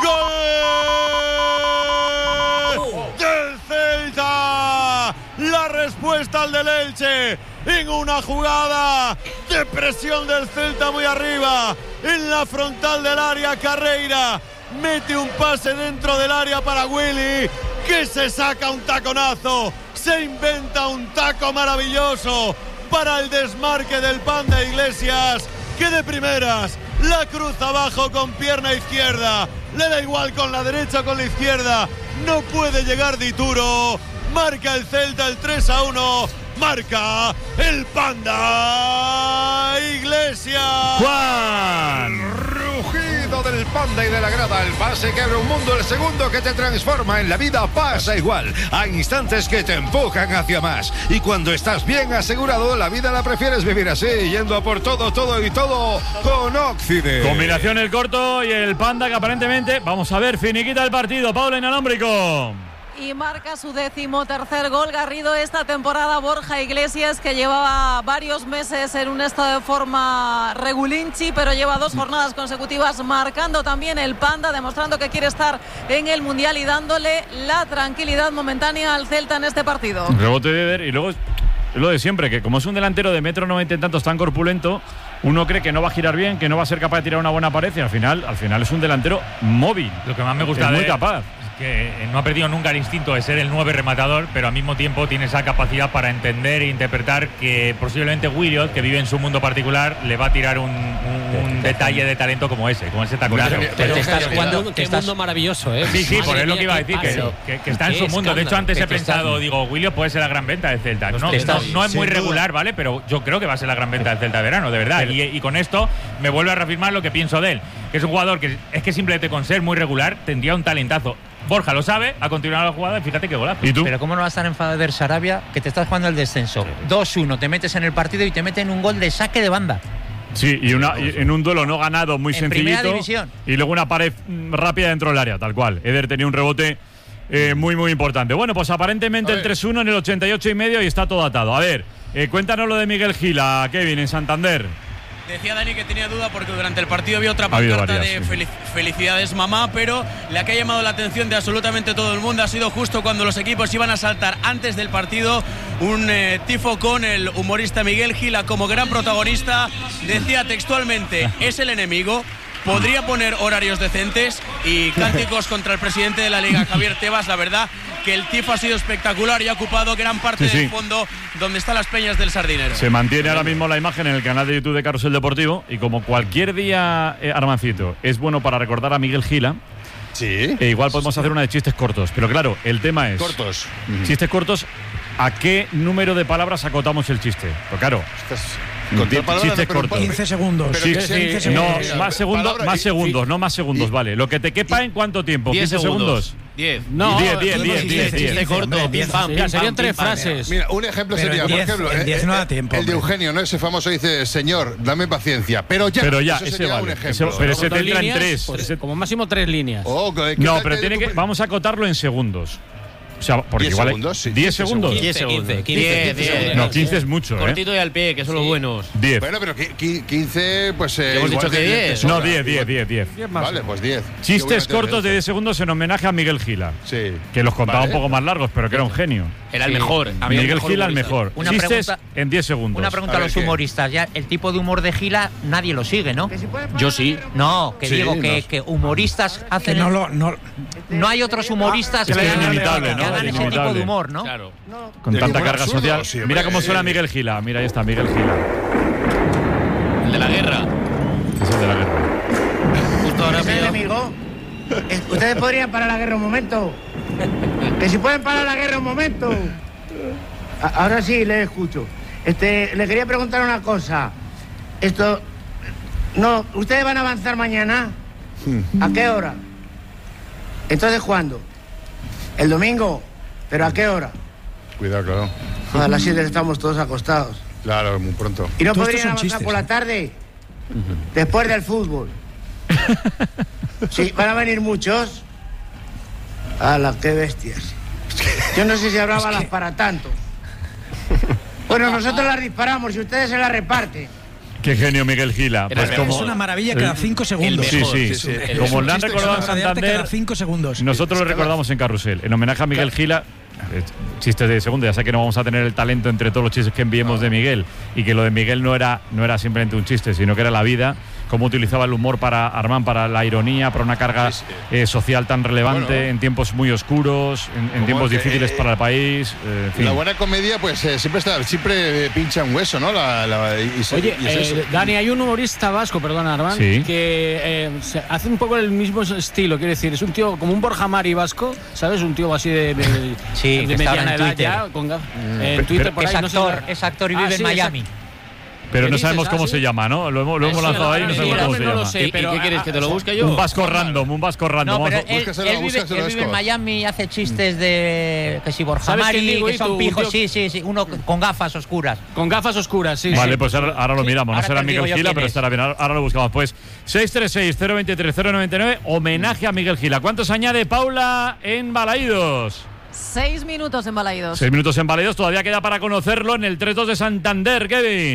¡Gol! ¡Del Celta! La respuesta al del Elche en una jugada de presión del Celta muy arriba, en la frontal del área. Carreira mete un pase dentro del área para Willy, que se saca un taconazo, se inventa un taco maravilloso para el desmarque del Panda Iglesias, que de primeras la cruza abajo con pierna izquierda, le da igual con la derecha o con la izquierda, no puede llegar Dituro. Marca el Celta el tres a uno, marca el Panda Iglesias. Juan. Rugido del Panda y de la grada, el pase que abre un mundo, el segundo que te transforma en la vida pasa igual. Hay instantes que te empujan hacia más, y cuando estás bien asegurado, la vida la prefieres vivir así, yendo a por todo, todo y todo con Occident. Combinación el corto y el Panda que aparentemente, vamos a ver, finiquita el partido. Paula Inalámbrico. Y marca su décimo tercer gol Garrido esta temporada. Borja Iglesias, que llevaba varios meses en un estado de forma regulinchi, pero lleva dos jornadas consecutivas marcando también el Panda, demostrando que quiere estar en el Mundial y dándole la tranquilidad momentánea al Celta en este partido. Rebote de Eder y luego es lo de siempre, que como es un delantero de metro noventa y tantos tan corpulento, uno cree que no va a girar bien, que no va a ser capaz de tirar una buena pared, y al final, al final es un delantero móvil. Lo que más me gusta es de muy capaz. que no ha perdido nunca el instinto de ser el nueve rematador, pero al mismo tiempo tiene esa capacidad para entender e interpretar que posiblemente Williot, que vive en su mundo particular, le va a tirar un, un, un detalle de talento como ese, como ese taconazo. Pero te estás jugando, qué mundo maravilloso, ¿eh? Sí, sí, por Madre eso lo mía, que iba a decir, qué que, pase. que, que está en Qué su mundo. De hecho, antes he escándalo, qué pensado, escándalo. digo, Williot puede ser la gran venta del Celta. No, no, estás- no es muy sin regular, duda. ¿vale? Pero yo creo que va a ser la gran venta del Celta de verano, de verdad. Y, y con esto me vuelve a reafirmar lo que pienso de él, que es un jugador que es que simplemente con ser muy regular tendría un talentazo. Borja lo sabe, ha continuado la jugada y fíjate qué golazo. Pero ¿cómo no vas a estar enfadado de Sarabia que te estás jugando el descenso? dos uno, te metes en el partido y te meten un gol de saque de banda. Sí, y, una, y en un duelo no ganado muy En primera sencillito. división. Y luego una pared mm, rápida dentro del área, tal cual. Eder tenía un rebote eh, muy, muy importante. Bueno, pues aparentemente el tres uno en el ochenta y ocho y medio y está todo atado. A ver, eh, cuéntanos lo de Miguel Gila, Kevin, en Santander. Decía Dani que tenía duda porque durante el partido había otra Ha habido pancarta varias, de sí. felic- felicidades mamá, pero la que ha llamado la atención de absolutamente todo el mundo ha sido justo cuando los equipos iban a saltar antes del partido un eh, tifo con el humorista Miguel Gila como gran protagonista. Decía textualmente, es el enemigo. Podría poner horarios decentes y cánticos contra el presidente de la Liga, Javier Tebas. La verdad que el tifo ha sido espectacular y ha ocupado gran parte Sí, del sí. fondo donde están las peñas del Sardinero. Se mantiene ahora mismo la imagen en el canal de YouTube de Carrusel Deportivo y como cualquier día, eh, Armancito, es bueno para recordar a Miguel Gila. Sí. E igual podemos hacer una de chistes cortos. Pero claro, el tema es… Cortos. Chistes cortos, ¿a qué número de palabras acotamos el chiste? Pues claro… Contar Di- palabras, chistes pero cortos. quince segundos. Sí, Pero que sí, quince no, segundos. más segundos, Palabra más y- segundos, no más segundos, vale. Lo que te quepa en cuánto tiempo, diez quince segundos. diez. No, diez, diez, diez, diez, Chiste diez. corto, Hombre, pim, diez, pam, serían- pim, serían pam, tres pim, pam. frases. Mira, un ejemplo Pero sería, en por diez- ejemplo, en eh, diez no da eh, tiempo, el de hombre. Eugenio, ¿no? Ese famoso dice, señor, dame paciencia, pero ya. Pero ya, Eso ese sería vale. un Ese- ejemplo. pero ese Dos te entra en líneas, tres. pues, Ese- Como máximo tres líneas. Oh, ¿qué No, tal pero te- tiene que, vamos a acotarlo en segundos. O sea, porque diez igual hay- segundos, sí, diez quince segundos. segundos. quince, quince, quince, diez, quince, diez. No, quince es mucho, ¿eh? Cortito y al pie, que son los buenos. diez. Bueno, pero qui- qui- quince, pues. Eh, Hemos igual dicho que de- de diez. sobra. No, diez, diez, diez, diez. Vale, pues diez. Chistes Yo voy a cortos de meter diez segundos en homenaje a Miguel Gila. Sí. Que los contaba Vale. un poco más largos, pero que era un genio. Era el mejor. Había el Miguel mejor Gila el humorista. mejor. Una Chistes pregunta- en diez segundos. Una pregunta a, los humoristas. Ya el tipo de humor de Gila nadie lo sigue, ¿no? Yo sí. No, que Sí, digo que, no. que humoristas hacen. no lo- no- no hay otros humoristas Es que, que es hagan- inimitable, que ¿no? hagan ese tipo Inimitable. de humor, ¿no? Claro. Con Del tanta humor carga absurdo, social. sí, Mira hombre. cómo suena Miguel Gila. Mira, ahí está Miguel Gila. El de la guerra. Es el de la guerra. Justo ahora ¿Es el mismo. enemigo? Eh, Ustedes podrían parar la guerra un momento. Que si pueden parar la guerra un momento. A- Ahora sí, le escucho. Este, le quería preguntar una cosa. Esto, no, ¿ustedes van a avanzar mañana? ¿A qué hora? Entonces, ¿cuándo? ¿El domingo? ¿Pero a qué hora? Cuidado, claro. A las siete estamos todos acostados. Claro, muy pronto. ¿Y no Todo esto podrían son avanzar chistes, por la ¿eh? tarde? Después del fútbol. Sí, van a venir muchos. ¡Hala, qué bestias! Yo no sé si habrá balas para tanto. Bueno, nosotros las disparamos y ustedes se las reparten. Qué genio Miguel Gila. Era Pues el como, mejor. Es una maravilla cada cinco segundos. Sí, sí. Sí, sí. El Como mejor. le han Chiste, recordado en es una obra de arte Santander, cada cinco segundos. nosotros lo recordamos en Carrusel. En homenaje a Miguel Gila. eh, Chistes de segundo, ya sé que no vamos a tener el talento entre todos los chistes que enviemos de Miguel y que lo de Miguel no era, no era simplemente un chiste, sino que era la vida, cómo utilizaba el humor para Armán, para la ironía, para una carga eh, social tan relevante Bueno. en tiempos muy oscuros, en, en Como tiempos que, difíciles eh, para el país. eh, en fin. La buena comedia, pues eh, siempre está, siempre eh, pincha un hueso, ¿no? La, la- y se- Oye, y es eso. eh, Dani, hay un humorista vasco, perdona, Armán, Sí. que eh, se hace un poco el mismo estilo, quiero decir, es un tío como un Borja Mari vasco, ¿sabes? Un tío así de, de, Sí, de que estaba mediana en edad Twitter. ya, con gaf- Mm. en Pero- Twitter pero por ahí. es no sé actor, si- es actor y Ah, vive en sí, Miami. Pero ¿Qué no dices? sabemos ¿Ah, cómo sí? se llama, ¿no? Lo hemos, lo hemos Eso lanzado ahí y no sí, sabemos no, cómo se no lo llama. sé, pero- ¿Qué quieres, que te lo busque yo? Un vasco random, un vasco random. No, pero Vamos a- él, búscaselo, él vive, búscaselo, él vive en Esco. Miami y hace chistes de que si Borja ¿Sabes quién Mari, digo? que Y son tú, un pijos, tío- sí, sí, sí, uno con gafas oscuras. Con gafas oscuras, sí. Vale, sí. pues ahora, ahora lo miramos. No ahora será te digo Miguel yo Gila, quién pero es. estará bien. Ahora, ahora lo buscamos. Pues seis tres seis, cero veintitrés, cero noventa y nueve, homenaje a Miguel Gila. ¿Cuántos añade Paula en Balaídos? Seis minutos en Balaídos. Seis minutos en Balaídos. Todavía queda para conocerlo en el tres dos de Santander, Kevin.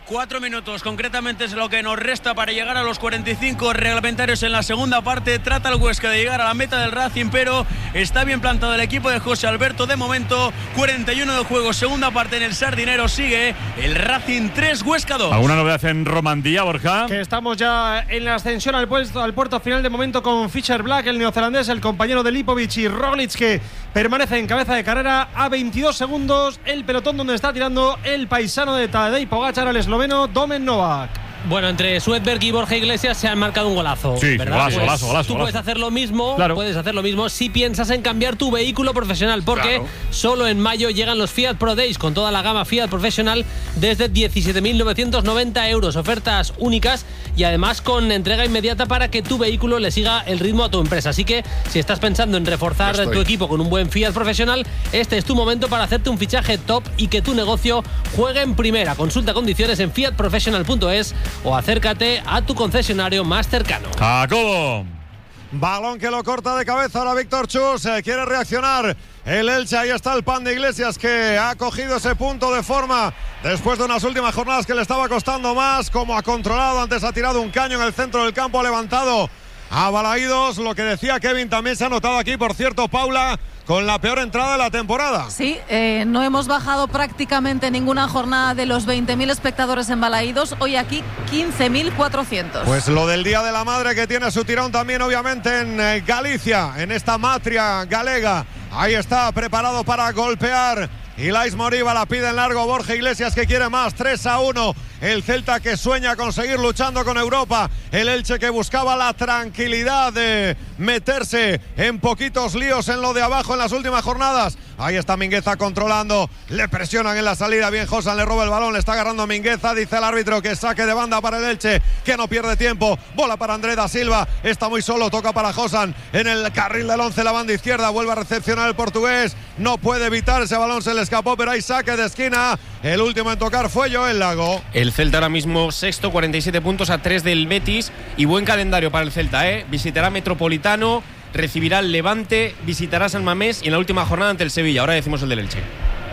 Cuatro minutos, concretamente, es lo que nos resta para llegar a los cuarenta y cinco reglamentarios en la segunda parte. Trata el Huesca de llegar a la meta del Racing, pero está bien plantado el equipo de José Alberto. De momento, cuarenta y uno de juego, segunda parte en el Sardinero. Sigue el Racing tres, Huesca dos. ¿Alguna novedad en Romandía, Borja? Que estamos ya en la ascensión al puerto, al puerto final de momento con Fisher Black, el neozelandés, el compañero de Lipovic, y Roglic, que permanece en cabeza de carrera a veintidós segundos. El pelotón donde está tirando el paisano de Tadej Pogačar, el esloveno Domen Novak. Bueno, entre Svedberg y Borja Iglesias se han marcado un golazo. Sí, ¿verdad? golazo, Pues golazo, golazo. Tú golazo. puedes hacer lo mismo, claro. puedes hacer lo mismo si piensas en cambiar tu vehículo profesional, porque Claro. solo en mayo llegan los Fiat Pro Days con toda la gama Fiat Professional desde diecisiete mil novecientos noventa euros. Ofertas únicas y además con entrega inmediata para que tu vehículo le siga el ritmo a tu empresa. Así que si estás pensando en reforzar tu equipo con un buen Fiat Professional, este es tu momento para hacerte un fichaje top y que tu negocio juegue en primera. Consulta condiciones en fiat professional punto es o acércate a tu concesionario más cercano. Jacobo. Balón que lo corta de cabeza ahora Víctor Chus. Eh, quiere reaccionar el Elche. Ahí está el Pan de Iglesias, que ha cogido ese punto de forma después de unas últimas jornadas que le estaba costando más. Como ha controlado, antes ha tirado un caño en el centro del campo, ha levantado a Balaídos. Lo que decía Kevin también se ha notado aquí, por cierto, Paula, con la peor entrada de la temporada. Sí, eh, no hemos bajado prácticamente ninguna jornada de los veinte mil espectadores en Balaídos. Hoy aquí quince mil cuatrocientos. Pues lo del Día de la Madre, que tiene su tirón también obviamente en eh, Galicia, en esta matria galega. Ahí está, preparado para golpear. Ilais Moriba la pide en largo. Borja Iglesias, que quiere más. tres a uno. El Celta, que sueña con seguir luchando con Europa. El Elche, que buscaba la tranquilidad de meterse en poquitos líos en lo de abajo en las últimas jornadas. Ahí está Mingueza controlando. Le presionan en la salida. Bien, Josan le roba el balón. Le está agarrando Mingueza. Dice el árbitro que saque de banda para el Elche, que no pierde tiempo. Bola para André da Silva. Está muy solo. Toca para Josan en el carril del once, la banda izquierda. Vuelve a recepcionar el portugués. No puede evitar ese balón. Se le escapó, pero hay saque de esquina. El último en tocar fue Joel Lago. El Celta ahora mismo sexto, cuarenta y siete puntos a tres del Betis. Y buen calendario para el Celta, ¿eh? Visitará Metropolitano, recibirá el Levante, visitará San Mamés y en la última jornada ante el Sevilla. Ahora decimos el del Elche.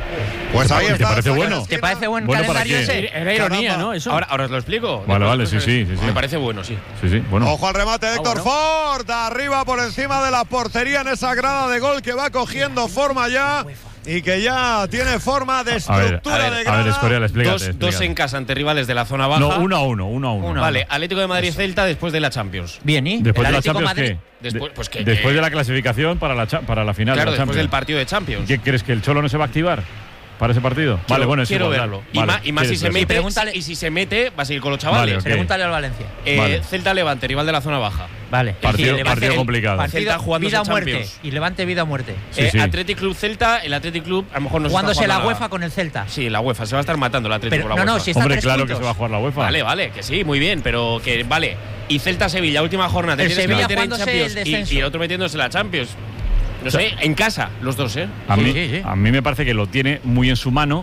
Pues ahí está. ¿Te parece bueno? ¿Te parece buen Bueno, ¿para calendario quién? ese? Era ironía, ¿no? Eso. Ahora, ahora os lo explico. Vale, vale, sí, sí, sí, sí. Me parece bueno, sí. Sí, sí, bueno. Ojo al remate de Ah, Héctor bueno. Ford. Arriba por encima de la portería en esa grada de gol, que va cogiendo forma ya. Y que ya tiene forma de A ver, estructura a ver, de a grada. ver, Escorial, explícate, Dos, explícate. dos en casa ante rivales de la zona baja. No, uno a uno, uno a uno. Vale, Atlético de Madrid-Celta después de la Champions. Bien, ¿y? Después El de la Atlético Champions, Madrid. ¿qué? Después, De- pues que- después que- de la clasificación para la, cha- para la final Claro, de la después Champions. del partido de Champions. ¿Qué crees, que el Cholo no se va a activar para ese partido? Quiero- vale, bueno, es quiero igual, verlo. dale. Y, Vale, más, y más si quieres se verlo. mete, Pregúntale- y si se mete, va a seguir con los chavales. Vale, ok. Pregúntale al Valencia. Eh, Vale. Celta Levante, rival de la zona baja. Vale. Partido- Sí, Levante- partido el- complicado. partido Celta jugándose vida o muerte. Champions. Y Levante vida o muerte. Sí, eh, sí. Athletic Club Celta, el Athletic Club a lo mejor no se está Jugándose la jugando UEFA nada. con el Celta. Sí, la UEFA, se va a estar matando el Atlético Pero- con la no, no, UEFA. si está Hombre, tres claro puntos. que se va a jugar la UEFA. Vale, vale, que sí, muy bien, pero que vale. Y Celta-Sevilla, última jornada, te El tienes Sevilla que meter en jugándose Champions el y, descenso. y el otro metiéndose en la Champions. No sé, en casa, los dos, ¿eh? A mí, Sí, sí, sí. a mí me parece que lo tiene muy en su mano,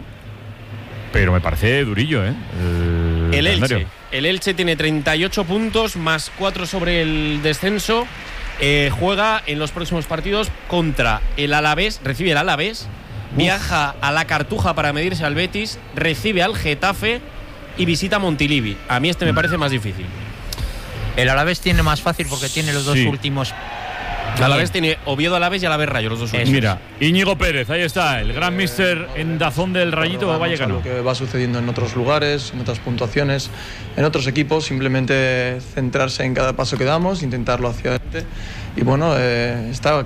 pero me parece durillo, ¿eh? El, El calendario. Elche. El Elche tiene treinta y ocho puntos, más cuatro sobre el descenso. Eh, juega en los próximos partidos contra el Alavés, recibe el Alavés, viaja a la Cartuja para medirse al Betis, recibe al Getafe y visita Montilivi. A mí este me parece más difícil. El Alavés tiene más fácil porque tiene los dos Sí. últimos. El Alavés tiene Oviedo Alavés y Alavés Rayo, los dos últimos. Mira, Íñigo Pérez, ahí está, el gran mister en Dazón del Rayito Vamos a Vallecano. lo que va sucediendo en otros lugares, en otras puntuaciones, en otros equipos, simplemente centrarse en cada paso que damos, intentarlo hacia adelante y bueno, eh, está